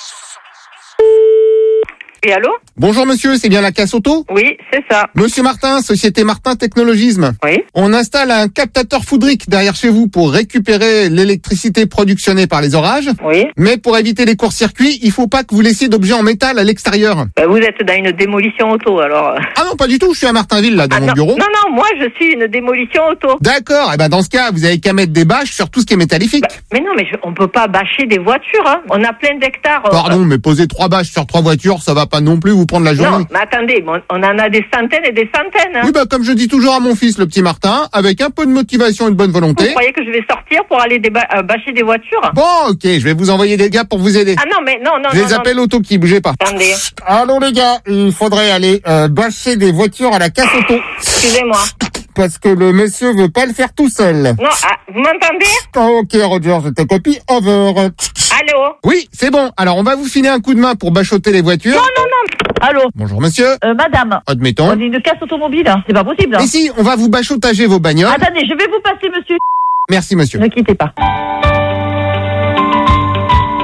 Oui, allô? Bonjour monsieur, c'est bien la casse auto? Oui, c'est ça. Monsieur Martin, Société Martin Technologisme. Oui. On installe un captateur foudrique derrière chez vous pour récupérer l'électricité productionnée par les orages. Oui. Mais pour éviter les courts-circuits, il faut pas que vous laissiez d'objets en métal à l'extérieur. Vous êtes dans une démolition auto, alors. Ah non, pas du tout, je suis à Martinville, là, dans mon bureau. Non, moi je suis une démolition auto. D'accord, et dans ce cas, vous avez qu'à mettre des bâches sur tout ce qui est métallifique. Mais non, on peut pas bâcher des voitures, On a plein d'hectares. Pardon, mais poser 3 bâches sur 3 voitures, ça va pas non plus vous prendre la journée. Non, mais attendez, on en a des centaines et des centaines. Oui, comme je dis toujours à mon fils, le petit Martin, avec un peu de motivation et de bonne volonté. Vous croyez que je vais sortir pour aller bâcher des voitures? Bon, ok, je vais vous envoyer des gars pour vous aider. Ah non, mais non. Je les appelle auto qui bougez pas. Attendez. Allô les gars, il faudrait aller bâcher des voitures à la casse auto. Excusez-moi. Parce que le monsieur veut pas le faire tout seul. Non, vous m'entendez? Ok Roger, je te copie, over. Allô? Oui, c'est bon. Alors on va vous filer un coup de main pour bachoter les voitures. Non. Allô? Bonjour monsieur. Madame. Admettons. On est une casse automobile, c'est pas possible. Mais si, on va vous bachotager vos bagnoles. Attendez, je vais vous passer monsieur. Merci monsieur. Ne quittez pas.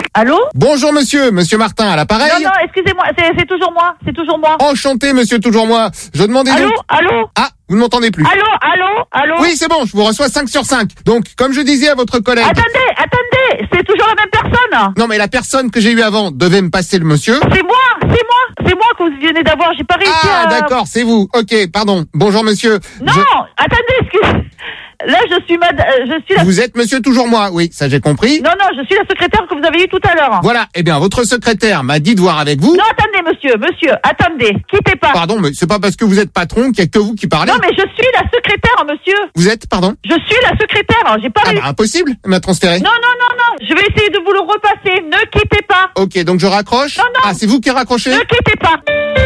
Allô? Bonjour monsieur Martin à l'appareil. Non, excusez-moi, c'est toujours moi. Enchanté monsieur, toujours moi. Je demandais Allô? donc... Allô? Ah, vous ne m'entendez plus. Allô? Oui, c'est bon, je vous reçois 5 sur 5. Donc, comme je disais à votre collègue... Attendez, c'est toujours la même personne. Non, mais la personne que j'ai eue avant devait me passer le monsieur. C'est moi que vous venez d'avoir, j'ai pas réussi à... Ah, d'accord, c'est vous. Ok, pardon. Bonjour monsieur. Non, attendez, excusez. Là, je suis la... Vous êtes monsieur toujours moi, oui, ça j'ai compris. Non, je suis la secrétaire que vous avez eue tout à l'heure. Voilà, eh bien, votre secrétaire m'a dit de voir avec vous. Non, attendez, monsieur, attendez, quittez pas. Pardon, mais c'est pas parce que vous êtes patron qu'il y a que vous qui parlez. Non, mais je suis la secrétaire, monsieur. Vous êtes, pardon? Je suis la secrétaire, j'ai pas réussi. Impossible, elle m'a transféré. Non, je vais essayer de vous le repasser, ne quittez pas. Ok, donc je raccroche. Non. Ah, c'est vous qui raccrochez? Ne quittez pas.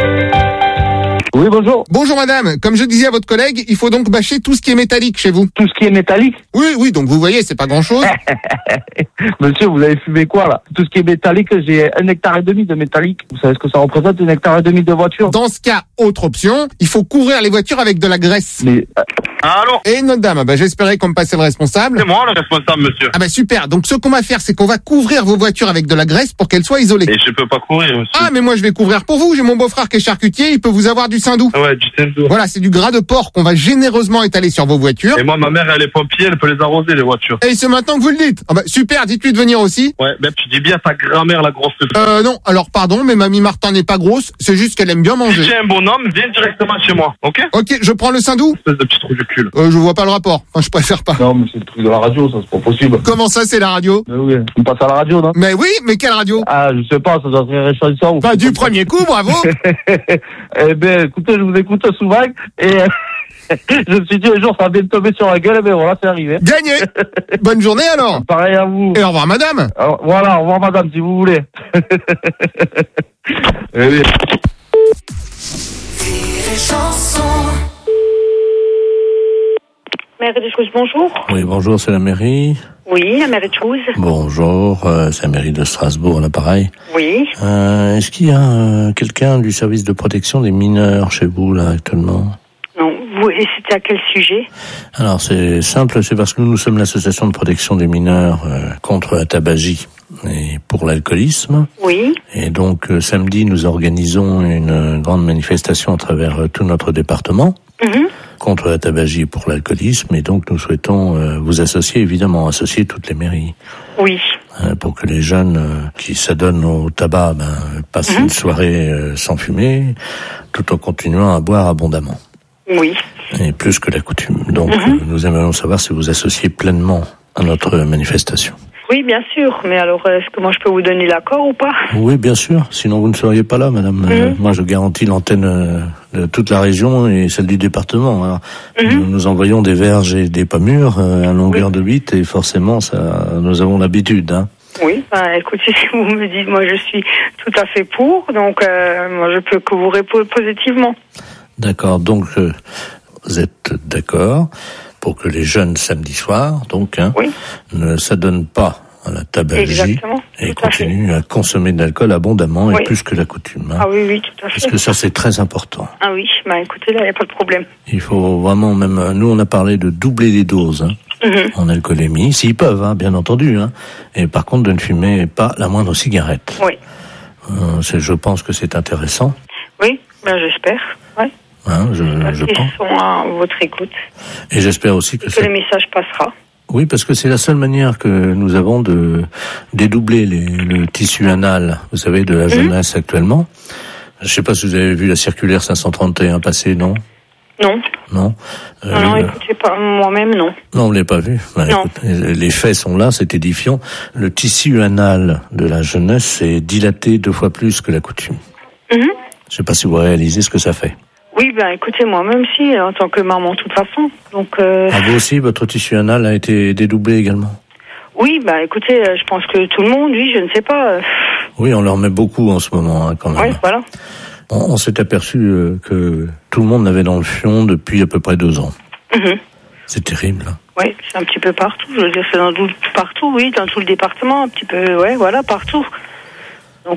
Oui, bonjour. Bonjour madame, comme je disais à votre collègue, il faut donc bâcher tout ce qui est métallique chez vous. Tout ce qui est métallique? Oui, donc vous voyez, c'est pas grand chose. Monsieur, vous avez fumé quoi là? Tout ce qui est métallique, j'ai 1,5 hectare de métallique. Vous savez ce que ça représente, 1,5 hectare de voiture? Dans ce cas, autre option, il faut couvrir les voitures avec de la graisse. Mais... Allô? Et notre dame, j'espérais qu'on me passait le responsable. C'est moi le responsable, monsieur. Ah super, donc ce qu'on va faire, c'est qu'on va couvrir vos voitures avec de la graisse pour qu'elles soient isolées. Et je peux pas couvrir, monsieur. Ah mais moi je vais couvrir pour vous, j'ai mon beau-frère qui est charcutier, il peut vous avoir du saindoux. Ouais, du saindoux. Voilà, c'est du gras de porc qu'on va généreusement étaler sur vos voitures. Et moi, ma mère, elle est pompier, elle peut les arroser, les voitures. Et c'est maintenant que vous le dites. Super, dites-lui de venir aussi. Ouais, ben tu dis bien ta grand-mère, la grosse. Non, alors pardon, mais mamie Martin n'est pas grosse, c'est juste qu'elle aime bien manger. Si tu es un bonhomme, viens directement chez moi, ok? Ok, je prends le saindoux. Espèce de petit trou du cul. Je vois pas le rapport, enfin je préfère pas. Non, mais c'est le truc de la radio, ça, c'est pas possible. Comment ça, c'est la radio? Oui, on passe à la radio, non? Mais oui, mais quelle radio? Ah, je sais pas, ça doit être réchauffant. Bah, du premier coup, bravo. Eh ben, écoutez, je vous écoute souvent, et je me suis dit un jour, ça va bien tomber sur la gueule, mais voilà, c'est arrivé. Gagné. Bonne journée, alors. Pareil à vous. Et au revoir, madame. Alors, voilà, au revoir, madame, si vous voulez. Oui. Mairie de Chouze, bonjour. Oui, bonjour, c'est la mairie. Oui, la mairie de Chouze. Bonjour, c'est la mairie de Strasbourg, à l'appareil. Oui. Est-ce qu'il y a quelqu'un du service de protection des mineurs chez vous, là, actuellement? Non, et c'était à quel sujet? Alors, c'est simple, c'est parce que nous sommes l'association de protection des mineurs contre la tabagie et pour l'alcoolisme. Oui. Et donc, samedi, nous organisons une grande manifestation à travers tout notre département. Contre la tabagie et pour l'alcoolisme, et donc nous souhaitons vous associer, évidemment, associer toutes les mairies. Oui. Pour que les jeunes qui s'adonnent au tabac passent une soirée sans fumer, tout en continuant à boire abondamment. Oui. Et plus que la coutume. Donc nous aimerions savoir si vous associez pleinement à notre manifestation. Oui, bien sûr. Mais alors, est-ce que moi je peux vous donner l'accord ou pas? Oui, bien sûr. Sinon, vous ne seriez pas là, madame. Moi, je garantis l'antenne de toute la région et celle du département. Alors, nous envoyons des verges et des pommures à longueur de 8 et forcément, ça, nous avons l'habitude. Hein. Oui, écoutez, si vous me dites, moi je suis tout à fait pour, donc moi je peux que vous répondre positivement. D'accord. Donc, vous êtes d'accord pour que les jeunes samedi soir, donc, ne s'adonnent pas à la tabagie et continuent à consommer de l'alcool abondamment et plus que la coutume. Hein. Ah oui, tout à fait. Parce que ça, c'est très important. Ah oui, écoutez, là, il n'y a pas de problème. Il faut vraiment même... Nous, on a parlé de doubler les doses en alcoolémie, s'ils peuvent, bien entendu. Et par contre, de ne fumer pas la moindre cigarette. Oui. Je pense que c'est intéressant. Oui, j'espère, ouais. Je pense. Ils sont à votre écoute. Et j'espère aussi que le message passera. Oui, parce que c'est la seule manière que nous avons de dédoubler le tissu anal, vous savez, de la jeunesse actuellement. Je ne sais pas si vous avez vu la circulaire 531 passer, non? Non. Non. Non, écoutez, pas moi-même, non. Non, on ne l'a pas vu. Non. Écoute, les faits sont là, c'est édifiant. Le tissu anal de la jeunesse est dilaté 2 fois plus que la coutume. Je ne sais pas si vous réalisez ce que ça fait. Oui, écoutez, moi-même si, en tant que maman, de toute façon. Donc. Vous aussi, votre tissu anal a été dédoublé également? Oui, écoutez, je pense que tout le monde, oui, je ne sais pas. Oui, on leur met beaucoup en ce moment, quand même. Oui, voilà. On s'est aperçu que tout le monde l'avait dans le fion depuis à peu près 2 ans. C'est terrible. Oui, c'est un petit peu partout. Je veux dire, c'est partout, oui, dans tout le département, un petit peu, partout. Donc.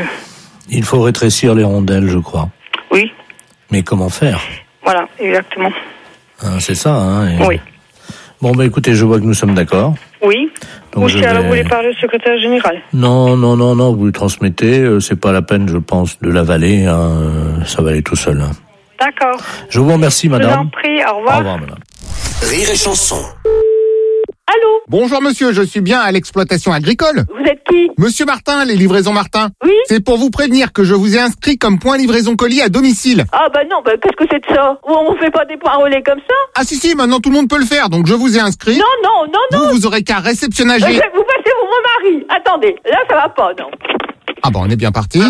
Il faut rétrécir les rondelles, je crois. Oui. Mais comment faire? Voilà, exactement. C'est ça, Oui. Bon, écoutez, je vois que nous sommes d'accord. Oui. Donc Ou si alors vous voulez parler au secrétaire général. Non, vous lui transmettez, c'est pas la peine, je pense, de l'avaler, hein, ça va aller tout seul. Hein. D'accord. Je vous remercie, madame. Je vous en prie, au revoir. Au revoir, madame. Rire et chanson. Allô? Bonjour monsieur, je suis bien à l'exploitation agricole. Vous êtes qui? Monsieur Martin, les livraisons Martin. Oui. C'est pour vous prévenir que je vous ai inscrit comme point livraison colis à domicile. Ah bah non, bah qu'est-ce que c'est de ça? On fait pas des points relais comme ça? Ah si, maintenant tout le monde peut le faire, donc je vous ai inscrit. Non. Vous aurez qu'à réceptionnager. Vous passez pour mon mari. Attendez, là ça va pas, non. Ah bon, on est bien parti.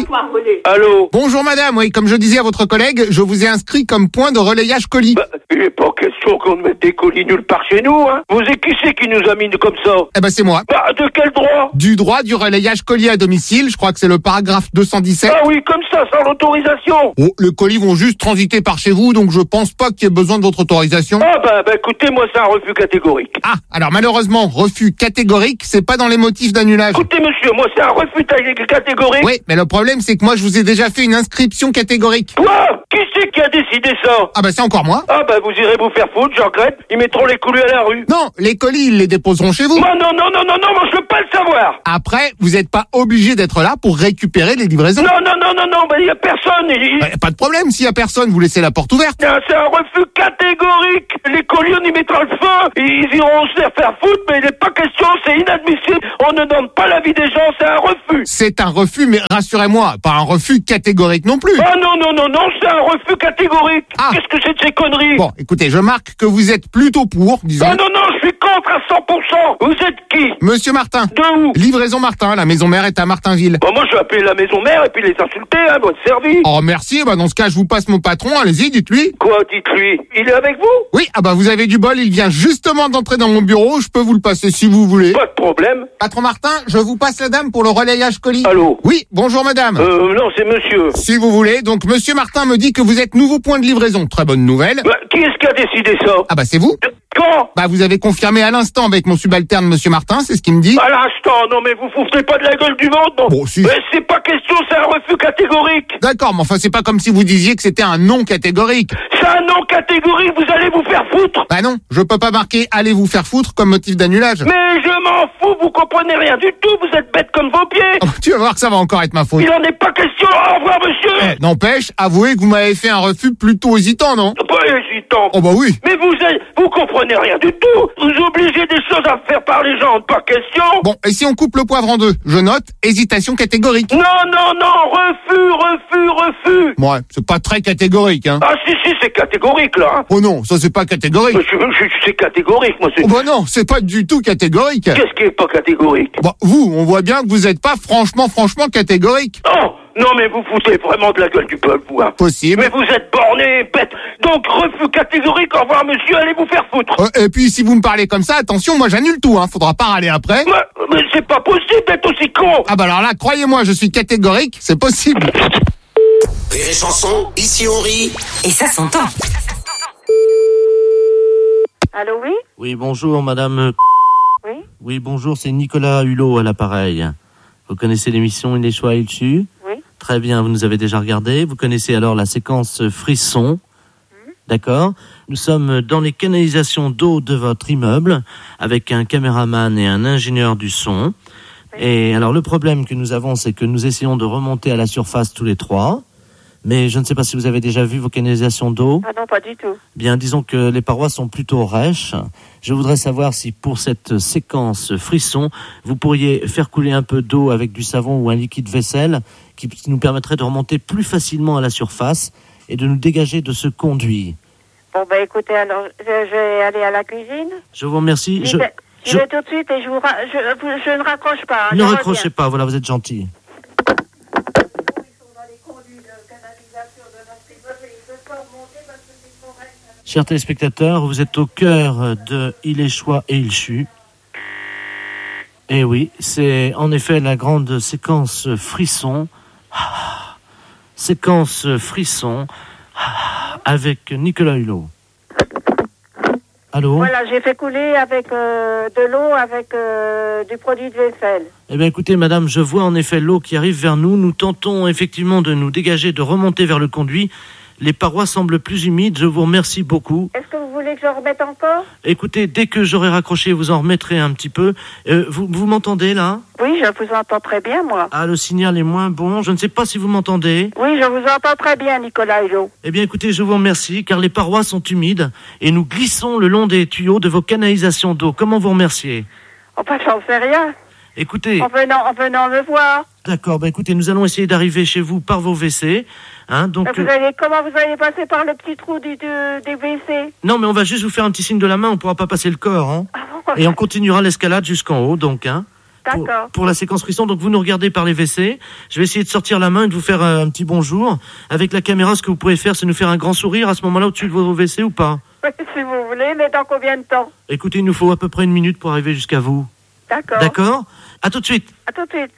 Allô? Bonjour madame, oui, comme je disais à votre collègue, je vous ai inscrit comme point de relayage colis. Il n'est pas question qu'on mette des colis nulle part chez nous, hein. Vous êtes qui c'est qui nous a mis comme ça? Eh ben c'est moi. De quel droit? Du droit du relayage colis à domicile, je crois que c'est le paragraphe 217. Ah oui, comme ça, sans l'autorisation. Oh, les colis vont juste transiter par chez vous, donc je pense pas qu'il y ait besoin de votre autorisation. Ah bah écoutez, moi c'est un refus catégorique. Ah, alors malheureusement, refus catégorique, c'est pas dans les motifs d'annulage. Écoutez monsieur, moi c'est un refus catégorique. Oui, mais le problème c'est que moi je vous ai déjà fait une inscription catégorique. Quoi? Qui c'est qui a décidé ça? Ah bah c'est encore moi. Ah bah vous irez vous faire foutre, je regrette. Ils mettront les colis à la rue. Non, les colis ils les déposeront chez vous. Non, moi je veux pas le savoir. Après, vous êtes pas obligé d'être là pour récupérer les livraisons. Non, il y a personne. Pas de problème, s'il y a personne, vous laissez la porte ouverte. C'est un refus catégorique. Les colis, on y mettra le feu. Ils iront se faire foutre, mais il n'est pas question, c'est inadmissible. On ne donne pas l'avis des gens, c'est un refus. C'est un refus, mais rassurez-moi, pas un refus catégorique non plus. Ah non, c'est un refus catégorique. Qu'est-ce que c'est de ces conneries? Bon, écoutez, je marque que vous êtes plutôt pour, disons. Ah non, je suis contre à 100%. Vous êtes qui? Monsieur Martin. De où? Livraison Martin, la maison mère est à Martinville. Bon, moi je vais appeler la maison mère et puis les insulter, hein, votre service. Oh merci, bah dans ce cas je vous passe mon patron, allez-y, dites-lui. Quoi, dites-lui? Il est avec vous? Oui, ah bah vous avez du bol, il vient justement d'entrer dans mon bureau, je peux vous le passer si vous voulez. Pas de problème. Patron Martin, je vous passe la dame pour le relayage colis. Allô? Oui, bonjour madame. Non, c'est monsieur. Si vous voulez, donc monsieur Martin me dit que vous êtes nouveau point de livraison, très bonne nouvelle. Qui est-ce qui a décidé ça? Ah bah c'est vous. Quand? Bah vous avez confirmé à l'instant avec mon subalterne monsieur Martin, c'est ce qu'il me dit. À l'instant, non mais vous foutez pas de la gueule du monde, non? Bon, si. Mais c'est pas question, c'est un refus catégorique. D'accord, mais enfin c'est pas comme si vous disiez que c'était un non catégorique. C'est un non catégorique, vous allez vous faire foutre. Bah non, je peux pas marquer allez vous faire foutre comme motif d'annulage. Mais je m'en fous, vous comprenez rien du tout, vous êtes bête comme vos pieds. Oh, tu vas voir que ça va encore être ma faute. Il en est pas question, au revoir monsieur. N'empêche, avouez que vous m'avez fait un refus plutôt hésitant, non? Pas hésitant. Oh bah oui. Mais vous comprenez rien du tout. Vous obligez des choses à faire par les gens, pas question. Bon, et si on coupe le poivre en deux? Je note, hésitation catégorique. Non, refus. Ouais, c'est pas très catégorique, hein. Ah si, c'est catégorique, là. Hein. Oh non, ça c'est pas catégorique. C'est catégorique, moi. Oh bah non, c'est pas du tout catégorique. Qu'est-ce qui est pas catégorique? Bah vous, on voit bien que vous êtes pas franchement catégorique. Oh non, mais vous foutez vraiment de la gueule du peuple, vous, hein. Possible. Mais vous êtes borné, bête. Donc, refus catégorique, au revoir, monsieur, allez vous faire foutre. Et puis, si vous me parlez comme ça, attention, moi j'annule tout, hein. Faudra pas râler après. Mais c'est pas possible d'être aussi con. Ah bah alors là, croyez-moi, je suis catégorique, c'est possible. Rire et chanson, ici on rit. Et ça s'entend. Allô, oui? Oui, bonjour, madame. Oui? Oui, bonjour, c'est Nicolas Hulot à l'appareil. Vous connaissez l'émission Il est choix et il tue? Oui. Très bien, vous nous avez déjà regardé. Vous connaissez alors la séquence frisson. D'accord. Nous sommes dans les canalisations d'eau de votre immeuble avec un caméraman et un ingénieur du son. Oui. Et alors le problème que nous avons, c'est que nous essayons de remonter à la surface tous les trois. Mais je ne sais pas si vous avez déjà vu vos canalisations d'eau. Ah non, pas du tout. Bien, disons que les parois sont plutôt rêches. Je voudrais savoir si pour cette séquence frisson, vous pourriez faire couler un peu d'eau avec du savon ou un liquide vaisselle qui nous permettrait de remonter plus facilement à la surface et de nous dégager de ce conduit. Bon, ben écoutez, alors, je vais aller à la cuisine. Je vous remercie. Je vais tout de suite et je ne raccroche pas. Hein, ne raccrochez pas, voilà, vous êtes gentil. Chers téléspectateurs, vous êtes au cœur de Il est choix et il chue. Et oui, c'est en effet la grande séquence frisson. Séquence frisson avec Nicolas Hulot. Allô? Voilà, j'ai fait couler avec de l'eau avec du produit de vaisselle. Eh bien écoutez madame, je vois en effet l'eau qui arrive vers nous. Nous tentons effectivement de nous dégager, de remonter vers le conduit. Les parois semblent plus humides, je vous remercie beaucoup. Est-ce que vous voulez que je remette encore? Écoutez, dès que j'aurai raccroché, vous en remettrez un petit peu. Vous m'entendez, là? Oui, je vous entends très bien, moi. Ah, le signal est moins bon. Je ne sais pas si vous m'entendez. Oui, je vous entends très bien, Nicolas Hulot. Eh bien, écoutez, je vous remercie, car les parois sont humides et nous glissons le long des tuyaux de vos canalisations d'eau. Comment vous remercier? Enfin, j'en sais rien. Écoutez... En venant me voir. D'accord, écoutez, nous allons essayer d'arriver chez vous par vos WC. Hein, donc, comment vous allez passer par le petit trou des WC? Non, mais on va juste vous faire un petit signe de la main, on ne pourra pas passer le corps. Hein. Et on continuera l'escalade jusqu'en haut, donc. Hein, d'accord. Pour la séquence frisson, donc vous nous regardez par les WC. Je vais essayer de sortir la main et de vous faire un petit bonjour. Avec la caméra, ce que vous pouvez faire, c'est nous faire un grand sourire à ce moment-là au-dessus de vos WC ou pas? Oui, si vous voulez, mais dans combien de temps? Écoutez, il nous faut à peu près 1 minute pour arriver jusqu'à vous. D'accord. D'accord? À tout de suite. À tout de suite.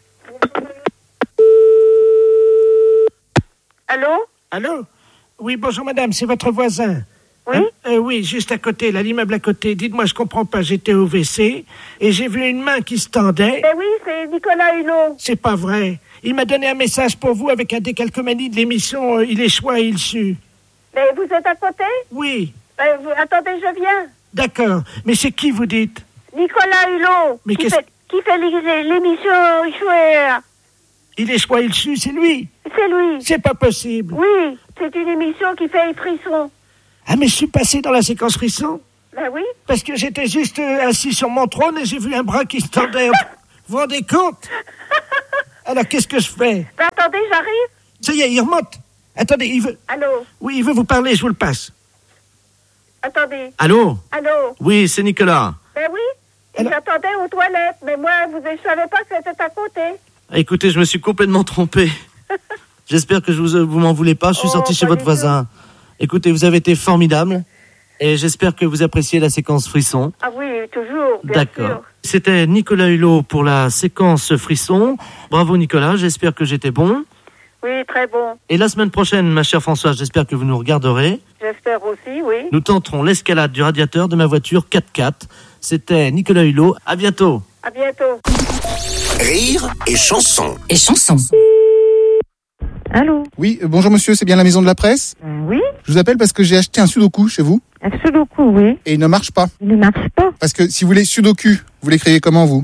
Allô? Allô? Oui, bonjour madame, c'est votre voisin. Oui? Oui, juste à côté, là, l'immeuble à côté. Dites-moi, je comprends pas, j'étais au WC et j'ai vu une main qui se tendait. Ben oui, c'est Nicolas Hulot. C'est pas vrai. Il m'a donné un message pour vous avec un décalcomanie de l'émission Il est choix et il sue. Mais vous êtes à côté? Oui. Attendez, je viens. D'accord. Mais c'est qui vous dites? Nicolas Hulot. Mais qui fait l'émission Chouer. Il est choix, il sue, c'est lui. C'est lui. C'est pas possible. Oui, c'est une émission qui fait les frissons. Ah, mais je suis passé dans la séquence frisson. Ben oui. Parce que j'étais juste assis sur mon trône et j'ai vu un bras qui se tendait. Vous vous rendez compte? Alors, qu'est-ce que je fais? Ben, attendez, j'arrive. Ça y est, il remonte. Attendez, il veut... Allô? Oui, il veut vous parler, je vous le passe. Attendez. Allô? Allô? Oui, c'est Nicolas. Ben oui. Et j'attendais aux toilettes, mais moi, je savais pas que c'était à côté. Écoutez, je me suis complètement trompé. J'espère que vous m'en voulez pas. Je suis sorti chez votre voisin. Écoutez, vous avez été formidable. Et j'espère que vous appréciez la séquence frisson. Ah oui, toujours, bien D'accord. sûr. C'était Nicolas Hulot pour la séquence frisson. Bravo Nicolas, j'espère que j'étais bon. Oui, très bon. Et la semaine prochaine, ma chère Françoise, j'espère que vous nous regarderez. J'espère aussi, oui. Nous tenterons l'escalade du radiateur de ma voiture 4x4. C'était Nicolas Hulot. À bientôt. À bientôt. Rire et chanson. Et chanson. Allô? Oui, bonjour monsieur, c'est bien la maison de la presse? Oui. Je vous appelle parce que j'ai acheté un sudoku chez vous. Un sudoku, oui. Et il ne marche pas. Il ne marche pas. Parce que si vous voulez sudoku, vous l'écrivez comment vous?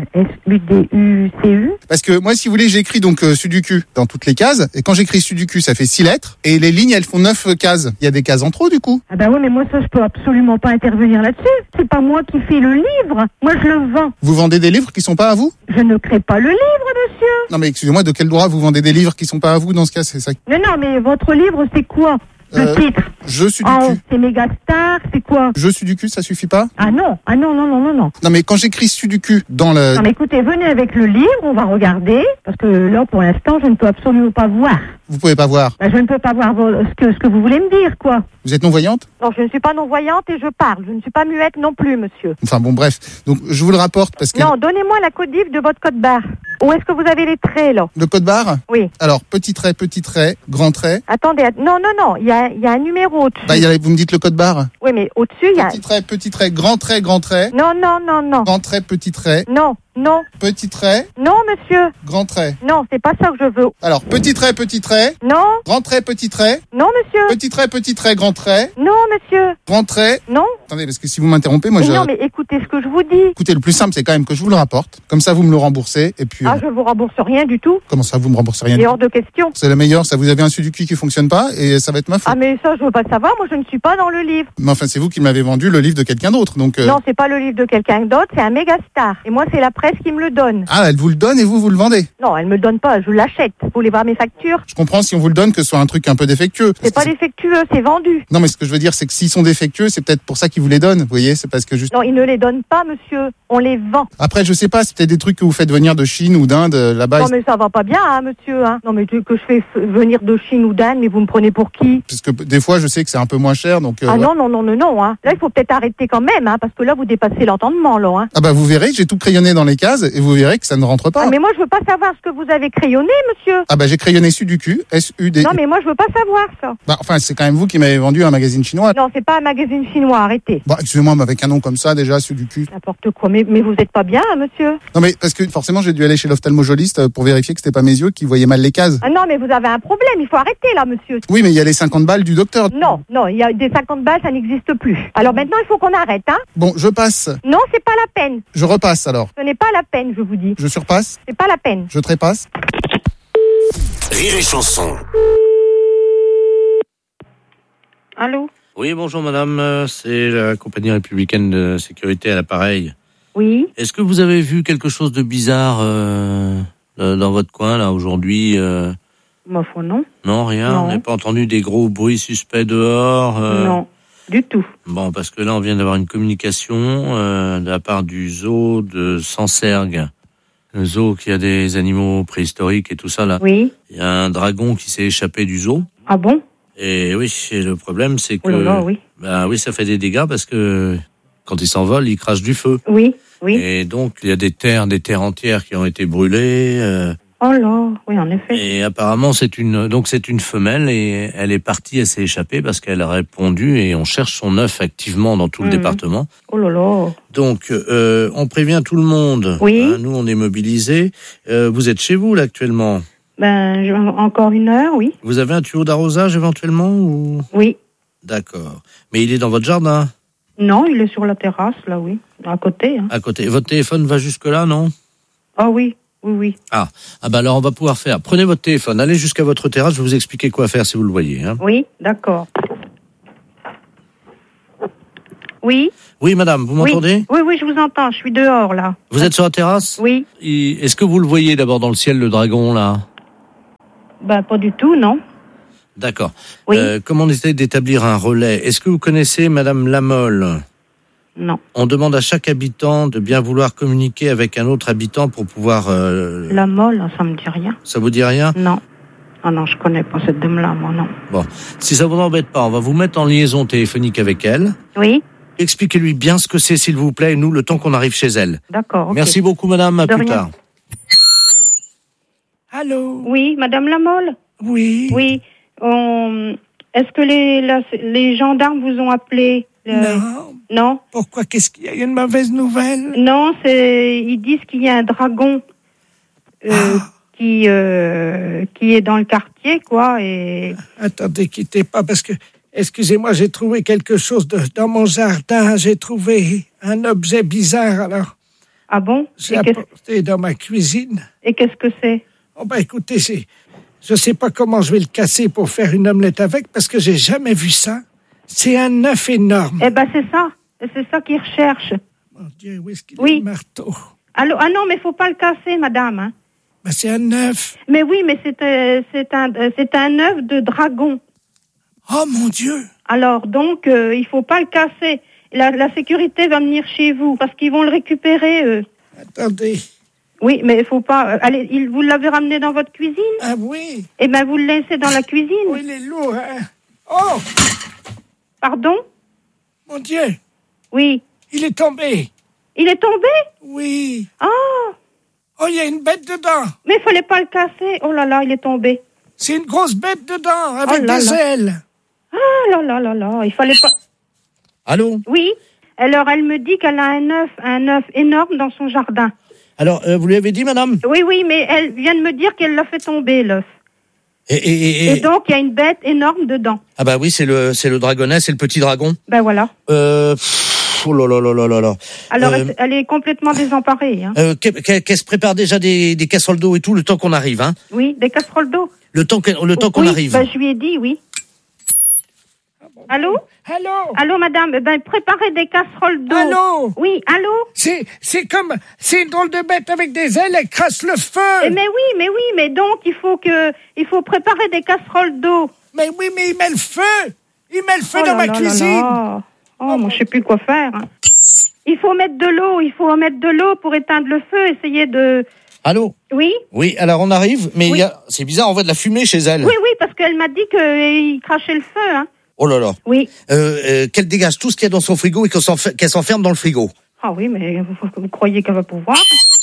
S-U-D-U-C-U. Parce que moi, si vous voulez, j'écris donc sudoku dans toutes les cases. Et quand j'écris sudoku, ça fait 6 lettres. Et les lignes, elles font 9 cases. Il y a des cases en trop, du coup. Ah bah oui, mais moi ça, je peux absolument pas intervenir là-dessus. C'est pas moi qui fais le livre. Moi, je le vends. Vous vendez des livres qui sont pas à vous? Je ne crée pas le livre, monsieur. Non, mais excusez-moi, de quel droit vous vendez des livres qui sont pas à vous dans ce cas? C'est ça. Non, mais votre livre, c'est quoi? Le titre? Je suis du cul. C'est Mégastar, c'est quoi? Je suis du cul, ça suffit pas? Ah non. Non, mais quand j'écris suis du cul dans le... Non, mais écoutez, venez avec le livre, on va regarder, parce que là, pour l'instant, je ne peux absolument pas voir. Vous pouvez pas voir. Bah, je ne peux pas voir ce que vous voulez me dire, quoi. Vous êtes non-voyante? Non, je ne suis pas non-voyante et je parle. Je ne suis pas muette non plus, monsieur. Enfin bon, bref. Donc, je vous le rapporte parce que... Non, donnez-moi la codif de votre code barre. Où est-ce que vous avez les traits, là? Le code barre? Oui. Alors, petit trait, grand trait. Attendez, non, il y a un numéro au-dessus. Bah, vous me dites le code barre? Oui, mais au-dessus, il y a... Petit trait, grand trait. Non. Grand trait, petit trait. Non. Petit trait. Non, monsieur. Grand trait. Non, c'est pas ça que je veux. Alors, petit trait. Non. Grand trait, petit trait. Non, monsieur. Petit trait, grand trait. Non, monsieur. Grand trait. Non. Attendez, parce que si vous m'interrompez, moi Non, mais écoutez ce que je vous dis. Écoutez, le plus simple, c'est quand même que je vous le rapporte. Comme ça, vous me le remboursez. Et puis. Ah, je vous rembourse rien du tout. Comment ça, vous me remboursez rien? C'est hors de question. C'est la meilleure. Ça, vous avez un sudoku qui fonctionne pas et ça va être ma faute. Ah, mais ça, je veux pas le savoir. Moi, je ne suis pas dans le livre. Mais enfin, c'est vous qui m'avez vendu le livre de quelqu'un d'autre, donc. Non, c'est pas le livre de quelqu'un d'autre. C'est un Mégastar. Et moi, c'est la presse qui me le donne. Ah, elle vous le donne et vous le vendez? Non, elle me le donne pas. Je l'achète. Vous voulez voir mes factures? Je comprends si on vous le donne que ce soit un truc un peu défectueux. C'est pas défectueux, c'est vendu. Non, mais ce que je veux dire, c'est que s'ils sont défectueux, c'est peut-être pour ça qu'ils vous les donnent. Vous voyez, c'est parce que juste. Non, ils ne les donnent pas, monsieur. On les vend. Après, je sais pas, c'est peut-être des trucs que vous faites venir de Chine ou d'Inde là-bas. Non, mais ça va pas bien, hein, monsieur. Hein. Non, mais que je fais venir de Chine ou d'Inde, mais vous me prenez pour qui? Parce que des fois, je sais que c'est un peu moins cher, donc. Ah non. Hein. Là, il faut peut-être arrêter quand même, hein, parce que là, vous dépassez l'entendement, là. Hein. Ah bah, vous verrez, j'ai tout crayonné dans les cases et vous verrez que ça ne rentre pas. Ah, mais moi, je veux pas savoir ce que vous avez crayonné, monsieur. Ah bah j'ai crayonné Sudoku, S-U-D. Non, mais moi, je veux pas savoir ça. Bah enfin, c'est quand même vous qui m'avez vendu un magazine chinois. Non, c'est pas un magazine chinois, arrêtez. Bah excusez-moi, mais avec un nom comme ça déjà, Sudoku. N'importe quoi, mais vous êtes pas bien, hein, monsieur. Non mais parce que forcément j'ai dû aller chez l'ophtalmologiste pour vérifier que c'était pas mes yeux qui voyaient mal les cases. Ah non, mais vous avez un problème, il faut arrêter là, monsieur. Oui, mais il y a les 50 balles du docteur. Non, il y a des 50 balles, ça n'existe plus. Alors maintenant, il faut qu'on arrête, hein. Bon, je passe. Non, c'est pas la peine. Je repasse alors. Ce n'est pas la peine, je vous dis. Je surpasse. C'est pas la peine. Je trépasse. Rire et chanson. Allô? Oui, bonjour madame, c'est la compagnie républicaine de sécurité à l'appareil. Oui. Est-ce que vous avez vu quelque chose de bizarre dans votre coin là aujourd'hui Ma foi, non. Non, rien. Non. On n'a pas entendu des gros bruits suspects dehors Non, du tout. Bon, parce que là, on vient d'avoir une communication de la part du zoo de Sancergues. Le zoo qui a des animaux préhistoriques et tout ça, là. Oui. Il y a un dragon qui s'est échappé du zoo. Ah bon? Et oui, et le problème, c'est que... Oh là là, oui. Ben oui, ça fait des dégâts parce que quand il s'envole, il crache du feu. Oui, oui. Et donc, il y a des terres entières qui ont été brûlées. Oh là, oui, en effet. Et apparemment, c'est une femelle et elle est partie, elle s'est échappée parce qu'elle a répondu et on cherche son œuf activement dans tout le département. Oh là là. Donc, on prévient tout le monde. Oui. Hein, nous, on est mobilisés. Vous êtes chez vous, là, actuellement? Ben, encore une heure, oui. Vous avez un tuyau d'arrosage, éventuellement, ou... Oui. D'accord. Mais il est dans votre jardin? Non, il est sur la terrasse, là, oui. À côté, hein. À côté. Votre téléphone va jusque-là, non? Ah oui. Oui, oui. Ah bah alors on va pouvoir faire. Prenez votre téléphone, allez jusqu'à votre terrasse, je vais vous expliquer quoi faire si vous le voyez. Hein. Oui, d'accord. Oui. Oui, madame, vous m'entendez? Oui, je vous entends, je suis dehors, là. Vous êtes sur la terrasse? Oui. Est-ce que vous le voyez d'abord dans le ciel, le dragon, là? Ben, pas du tout, non. D'accord. Oui. Comment on essaie d'établir un relais? Est-ce que vous connaissez madame Lamolle? Non. On demande à chaque habitant de bien vouloir communiquer avec un autre habitant pour pouvoir... La Molle, ça me dit rien. Ça vous dit rien? Non. Ah non, je connais pas cette dame-là, moi, non. Bon, si ça vous embête pas, on va vous mettre en liaison téléphonique avec elle. Oui. Expliquez-lui bien ce que c'est, s'il vous plaît, et nous, le temps qu'on arrive chez elle. D'accord, ok. Merci beaucoup, madame, à plus tard. Allô? Oui, madame Lamolle? Oui. Oui. Est-ce que les gendarmes vous ont appelé? Non. Non? Pourquoi? Qu'est-ce qu'il y a? Une mauvaise nouvelle? Non, ils disent qu'il y a un dragon qui est dans le quartier, quoi, et... Attendez, quittez pas, parce que... Excusez-moi, j'ai trouvé quelque chose dans mon jardin. J'ai trouvé un objet bizarre, alors... Ah bon? J'ai apporté dans ma cuisine. Et qu'est-ce que c'est? Oh ben écoutez, je sais pas comment je vais le casser pour faire une omelette avec, parce que j'ai jamais vu ça. C'est un œuf énorme. Eh ben c'est ça qu'ils recherchent. Mon Dieu, où est-ce qu'il est le marteau? Allô? Ah non, mais faut pas le casser, madame. Hein. Ben, c'est un œuf. Mais oui, mais c'est un œuf de dragon. Oh mon Dieu! Alors donc, il faut pas le casser. La sécurité va venir chez vous parce qu'ils vont le récupérer. Eux. Attendez. Oui, mais il faut pas. Allez, vous l'avez ramené dans votre cuisine? Ah oui. Eh ben vous le laissez dans la cuisine. Oui, il est lourd. Hein? Oh! Pardon? Mon Dieu! Oui. Il est tombé. Il est tombé? Oui. Ah! Oh, il y a une bête dedans. Mais il fallait pas le casser. Oh là là, il est tombé. C'est une grosse bête dedans, avec des ailes. Ah là là là là, il fallait pas... Allô? Oui. Alors, elle me dit qu'elle a un œuf énorme dans son jardin. Alors, vous lui avez dit, madame? Oui, mais elle vient de me dire qu'elle l'a fait tomber, l'œuf. Et donc, il y a une bête énorme dedans. Ah bah oui, c'est le dragonnet, c'est le petit dragon. Ben voilà. Oh là là là là là là. Alors, elle est complètement désemparée. Hein. Qu'elle se prépare déjà des casseroles d'eau et tout, le temps qu'on arrive, hein? Oui, des casseroles d'eau. Le temps qu'on arrive. Ben, je lui ai dit, oui. Allô? Allô, madame. Ben, préparez des casseroles d'eau. Allô? Oui, allô? C'est une drôle de bête avec des ailes, elle crasse le feu. Mais oui, donc, il faut préparer des casseroles d'eau. Mais oui, mais il met le feu. Il met le feu dans ma cuisine. Oh, moi, je sais plus quoi faire. Hein. Il faut mettre de l'eau pour éteindre le feu, essayer de... Allô? Oui? Oui, alors on arrive, mais c'est bizarre, on voit de la fumée chez elle. Oui, parce qu'elle m'a dit qu'il crachait le feu, hein. Oh là là. Oui. Qu'elle dégage tout ce qu'il y a dans son frigo et qu'elle s'enferme dans le frigo. Ah oui, mais vous croyez qu'elle va pouvoir?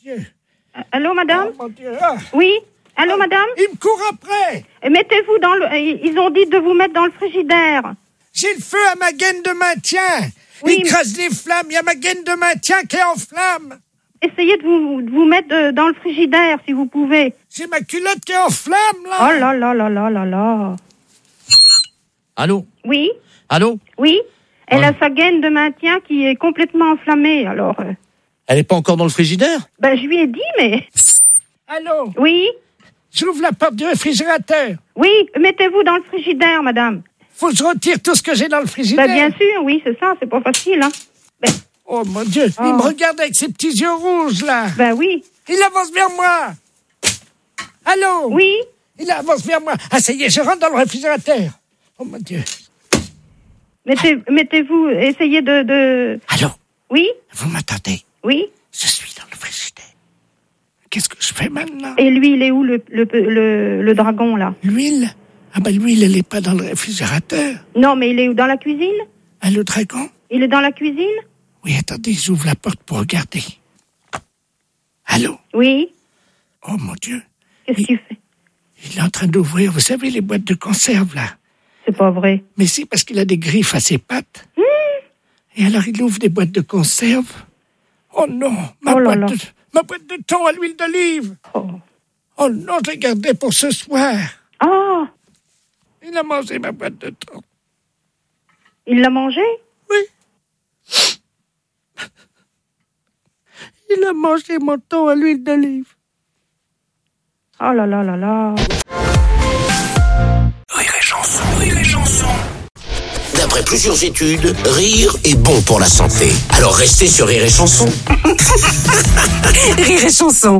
Dieu. Allô, madame? Oh, mon Dieu. Ah. Oui? Allô, madame? Il me court après. Mettez-vous dans le... Ils ont dit de vous mettre dans le frigidaire. J'ai le feu à ma gaine de maintien. Oui, Il crase les flammes. Il y a ma gaine de maintien qui est en flamme. Essayez de vous mettre dans le frigidaire, si vous pouvez. J'ai ma culotte qui est en flamme, là. Oh là là là là là là. Allô? Oui? Allô? Oui? Elle Ouais. a sa gaine de maintien qui est complètement enflammée, alors... Elle est pas encore dans le frigidaire? je lui ai dit, mais... Allô? Oui? J'ouvre la porte du réfrigérateur. Oui, mettez-vous dans le frigidaire, madame. Faut que je retire tout ce que j'ai dans le frigidaire. Bien sûr, oui, c'est ça, c'est pas facile, hein. Oh, mon Dieu, il me regarde avec ses petits yeux rouges, là. Oui. Il avance vers moi. Allô? Oui? Il avance vers moi. Ah, ça y est, je rentre dans le réfrigérateur. Oh, mon Dieu. Mettez-vous, essayez de... Allô? Oui? Vous m'attendez? Oui? Je suis dans le frigidaire. Qu'est-ce que je fais maintenant? Et lui, il est où, le dragon, là? L'huile? Ah ben l'huile, elle n'est pas dans le réfrigérateur. Non, mais il est où, dans la cuisine? Ah, le dragon? Il est dans la cuisine? Oui, attendez, j'ouvre la porte pour regarder. Allô? Oui? Oh, mon Dieu. Qu'est-ce qu'il fait? Il est en train d'ouvrir, vous savez, les boîtes de conserve, là. C'est pas vrai. Mais si, parce qu'il a des griffes à ses pattes. Et alors, il ouvre des boîtes de conserve. Oh non, ma boîte de thon à l'huile d'olive. Oh non, je l'ai gardée pour ce soir. Ah! Il a mangé ma boîte de thon. Il l'a mangé? Oui. Il a mangé mon thon à l'huile d'olive. Oh là là là là. Rire et chanson, rire et chanson. D'après plusieurs études, rire est bon pour la santé. Alors restez sur Rire et chanson. Rire et chanson.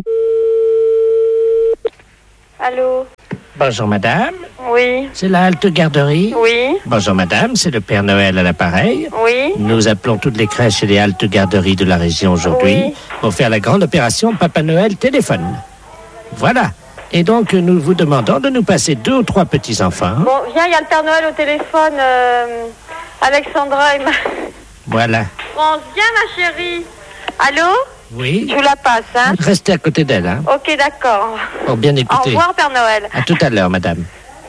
Allô? Bonjour, madame. Oui. C'est la halte garderie? Oui. Bonjour, madame. C'est le Père Noël à l'appareil. Oui. Nous appelons toutes les crèches et les haltes garderies de la région aujourd'hui pour faire la grande opération Papa Noël téléphone. Voilà. Et donc, nous vous demandons de nous passer 2 ou 3 petits-enfants. Bon, viens, il y a le Père Noël au téléphone. Alexandra et Voilà. France, viens, ma chérie. Allô? Oui. Je vous la passe, hein? Restez à côté d'elle, hein, Ok, d'accord. pour bien Au écouter. revoir, Père Noël. À tout à l'heure, madame.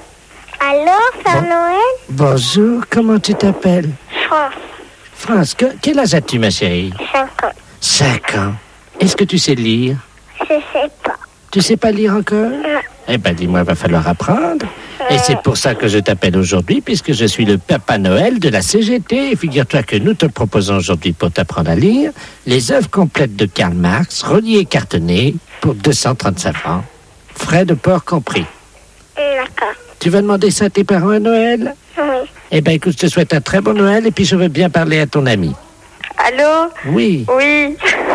Allô, Père Noël? Bonjour, comment tu t'appelles? France, France, quel âge as-tu, ma chérie? 5 ans. 5 ans. Est-ce que tu sais lire? Je sais pas. Tu sais pas lire encore? Non. Eh ben, dis-moi, il va falloir apprendre. Et c'est pour ça que je t'appelle aujourd'hui, puisque je suis le Papa Noël de la CGT. Et figure-toi que nous te proposons aujourd'hui, pour t'apprendre à lire, les œuvres complètes de Karl Marx, reliées et cartonnées, pour 235 francs. Frais de port compris. D'accord. Tu vas demander ça à tes parents à Noël? Oui. Eh ben, écoute, je te souhaite un très bon Noël, et puis je veux bien parler à ton ami. Allô? Oui. Oui.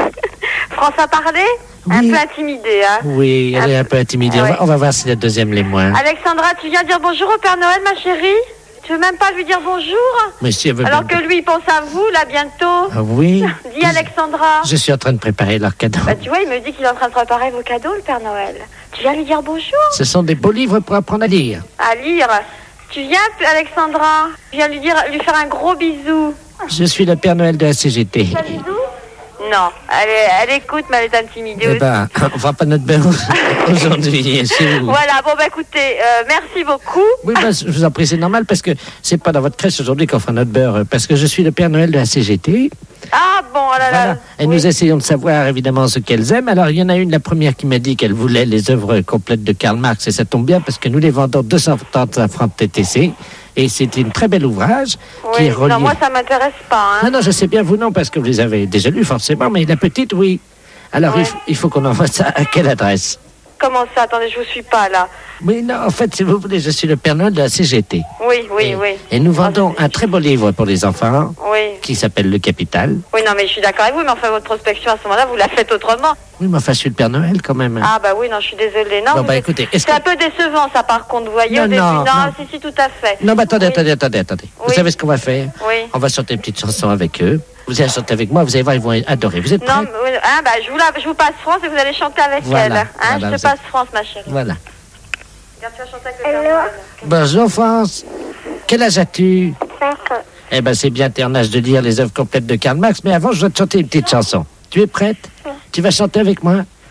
France a parlé? Un peu intimidée, hein? Oui, elle est un peu intimidée. Ouais. On va voir si la deuxième l'est moins. Alexandra, tu viens dire bonjour au Père Noël, ma chérie? Tu veux même pas lui dire bonjour? Mais si elle veut Alors bien- que lui, il pense à vous, là, bientôt. Ah oui? Dis, Alexandra. Je suis en train de préparer leur cadeau. Bah, tu vois, il me dit qu'il est en train de préparer vos cadeaux, le Père Noël. Tu viens lui dire bonjour? Ce sont des beaux livres pour apprendre à lire. À lire. Tu viens, Alexandra? Tu viens lui faire un gros bisou. Je suis le Père Noël de la CGT. Un bisou? Non, elle écoute, mais elle est intimidée Eh aussi. ben, on fera pas notre beurre aujourd'hui, chez vous. Voilà, bon, bah écoutez, merci beaucoup. Oui, ben, je vous en prie, c'est normal parce que c'est pas dans votre crèche aujourd'hui qu'on fera notre beurre, parce que je suis le Père Noël de la CGT. Ah, bon, oh là là. Voilà. Et nous essayons de savoir évidemment ce qu'elles aiment. Alors, il y en a une, la première, qui m'a dit qu'elle voulait les œuvres complètes de Karl Marx, et ça tombe bien parce que nous les vendons 235 francs de TTC. Et c'est un très bel ouvrage qui Oui, est relié. non, moi, ça m'intéresse pas, hein. Non, je sais bien, vous non, parce que vous les avez déjà lus forcément, mais la petite, oui. Alors, il faut qu'on envoie ça à quelle adresse? Comment ça? Attendez, je vous suis pas, là. Oui, non, en fait, si vous voulez, je suis le Père Noël de la CGT. Oui, oui, oui. Et nous vendons un très beau livre pour les enfants Oui. qui s'appelle Le Capital. Oui, non, mais je suis d'accord avec vous, mais enfin, votre prospection, à ce moment-là, vous la faites autrement. Oui, mais enfin, je suis le Père Noël quand même. Ah, bah oui, non, je suis désolée. Non, Bon, vous bah, êtes- écoutez, est-ce c'est un peu décevant, ça, par contre, vous voyez, Non, au début. non, non. Si, tout à fait. Non, mais attendez. Vous Oui. savez ce qu'on va faire? Oui. On va chanter une petite chanson avec eux. Vous allez chanter avec moi, vous allez voir, ils vont adorer. Vous êtes prêts? Non, mais, hein, bah, je vous passe France et vous allez chanter avec Voilà, elle. Hein, voilà, je vous te passe France, ma chérie. Voilà. Regarde, tu vas chanter avec le Père Noël. Bonjour, France. Quel âge as-tu? 5 ans. Eh ben, c'est bien ton âge de lire les œuvres complètes de Karl Marx, mais avant, je dois te chanter une petite chanson. Tu es prête? Tu vas chanter avec moi?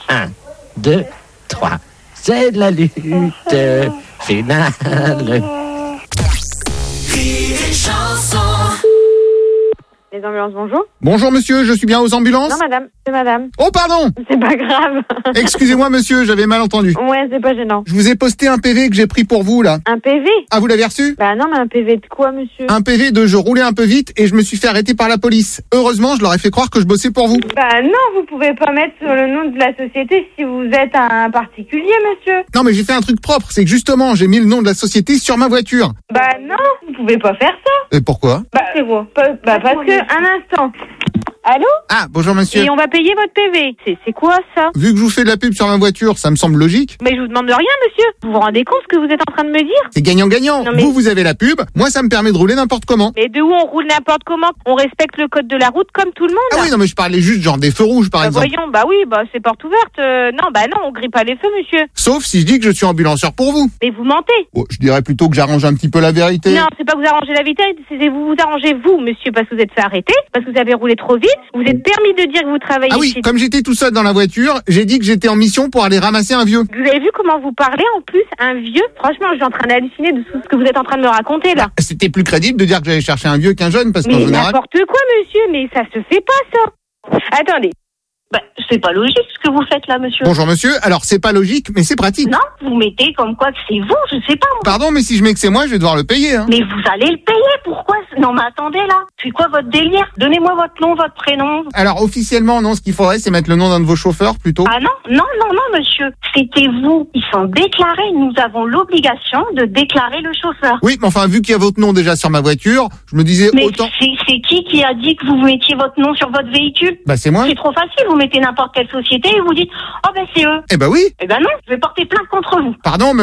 1, 2, 3. C'est la lutte finale. Les ambulances, bonjour. Bonjour monsieur, je suis bien aux ambulances? Non madame, c'est madame. Oh pardon. C'est pas grave. Excusez-moi monsieur, j'avais mal entendu. Ouais, c'est pas gênant. Je vous ai posté un PV que j'ai pris pour vous là. Un PV? Ah, vous l'avez reçu? Bah non, mais un PV de quoi monsieur? Un PV de je roulais un peu vite et je me suis fait arrêter par la police. Heureusement, je leur ai fait croire que je bossais pour vous. Bah non, vous pouvez pas mettre sur le nom de la société si vous êtes un particulier monsieur. Non mais j'ai fait un truc propre, c'est que justement j'ai mis le nom de la société sur ma voiture. Bah non, vous pouvez pas faire ça. Et pourquoi? Bah c'est quoi? Bah parce que, un instant. Allô? Ah, bonjour monsieur. Et on va payer votre PV. C'est quoi ça? Vu que je vous fais de la pub sur ma voiture, ça me semble logique. Mais je vous demande de rien monsieur. Vous vous rendez compte ce que vous êtes en train de me dire? C'est gagnant-gagnant. Non, mais... Vous avez la pub, moi ça me permet de rouler n'importe comment. Mais de où on roule n'importe comment? On respecte le code de la route comme tout le monde. Ah oui, non mais je parlais juste genre des feux rouges par exemple. Voyons, bah oui, bah c'est porte ouverte. Non, on grille pas les feux monsieur. Sauf si je dis que je suis ambulanceur pour vous. Mais vous mentez. Oh, je dirais plutôt que j'arrange un petit peu la vérité. Non, c'est pas que vous arrangez la vérité, c'est vous vous arrangez vous monsieur, parce que vous êtes fait arrêter, parce que vous avez roulé trop vite, vous êtes permis de dire que vous travaillez. Ah oui, chez... comme j'étais tout seul dans la voiture, j'ai dit que j'étais en mission pour aller ramasser un vieux. Vous avez vu comment vous parlez en plus, un vieux? Franchement, je suis en train d'halluciner de tout ce que vous êtes en train de me raconter là. C'était plus crédible de dire que j'allais chercher un vieux qu'un jeune, parce qu'en mais général... n'importe quoi monsieur, mais ça se fait pas ça. Attendez. Bah, c'est pas logique ce que vous faites là, monsieur. Bonjour monsieur, alors c'est pas logique, mais c'est pratique. Non, vous mettez comme quoi que c'est vous, je sais pas. Moi. Pardon, mais si je mets que c'est moi, je vais devoir le payer. Hein. Mais vous allez le payer, pourquoi? Non mais attendez là, c'est quoi votre délire? Donnez-moi votre nom, votre prénom. Alors officiellement, non, ce qu'il faudrait, c'est mettre le nom d'un de vos chauffeurs plutôt. Ah non, monsieur, c'était vous. Ils sont déclarés, nous avons l'obligation de déclarer le chauffeur. Oui, mais enfin, vu qu'il y a votre nom déjà sur ma voiture, je me disais mais autant... c'est qui a dit que vous mettiez votre nom sur votre véhicule? Bah c'est moi. C'est trop facile, vous mettez n'importe quelle société et vous dites, oh ben c'est eux. Eh ben oui. Eh ben non, je vais porter plainte contre vous. Pardon, mais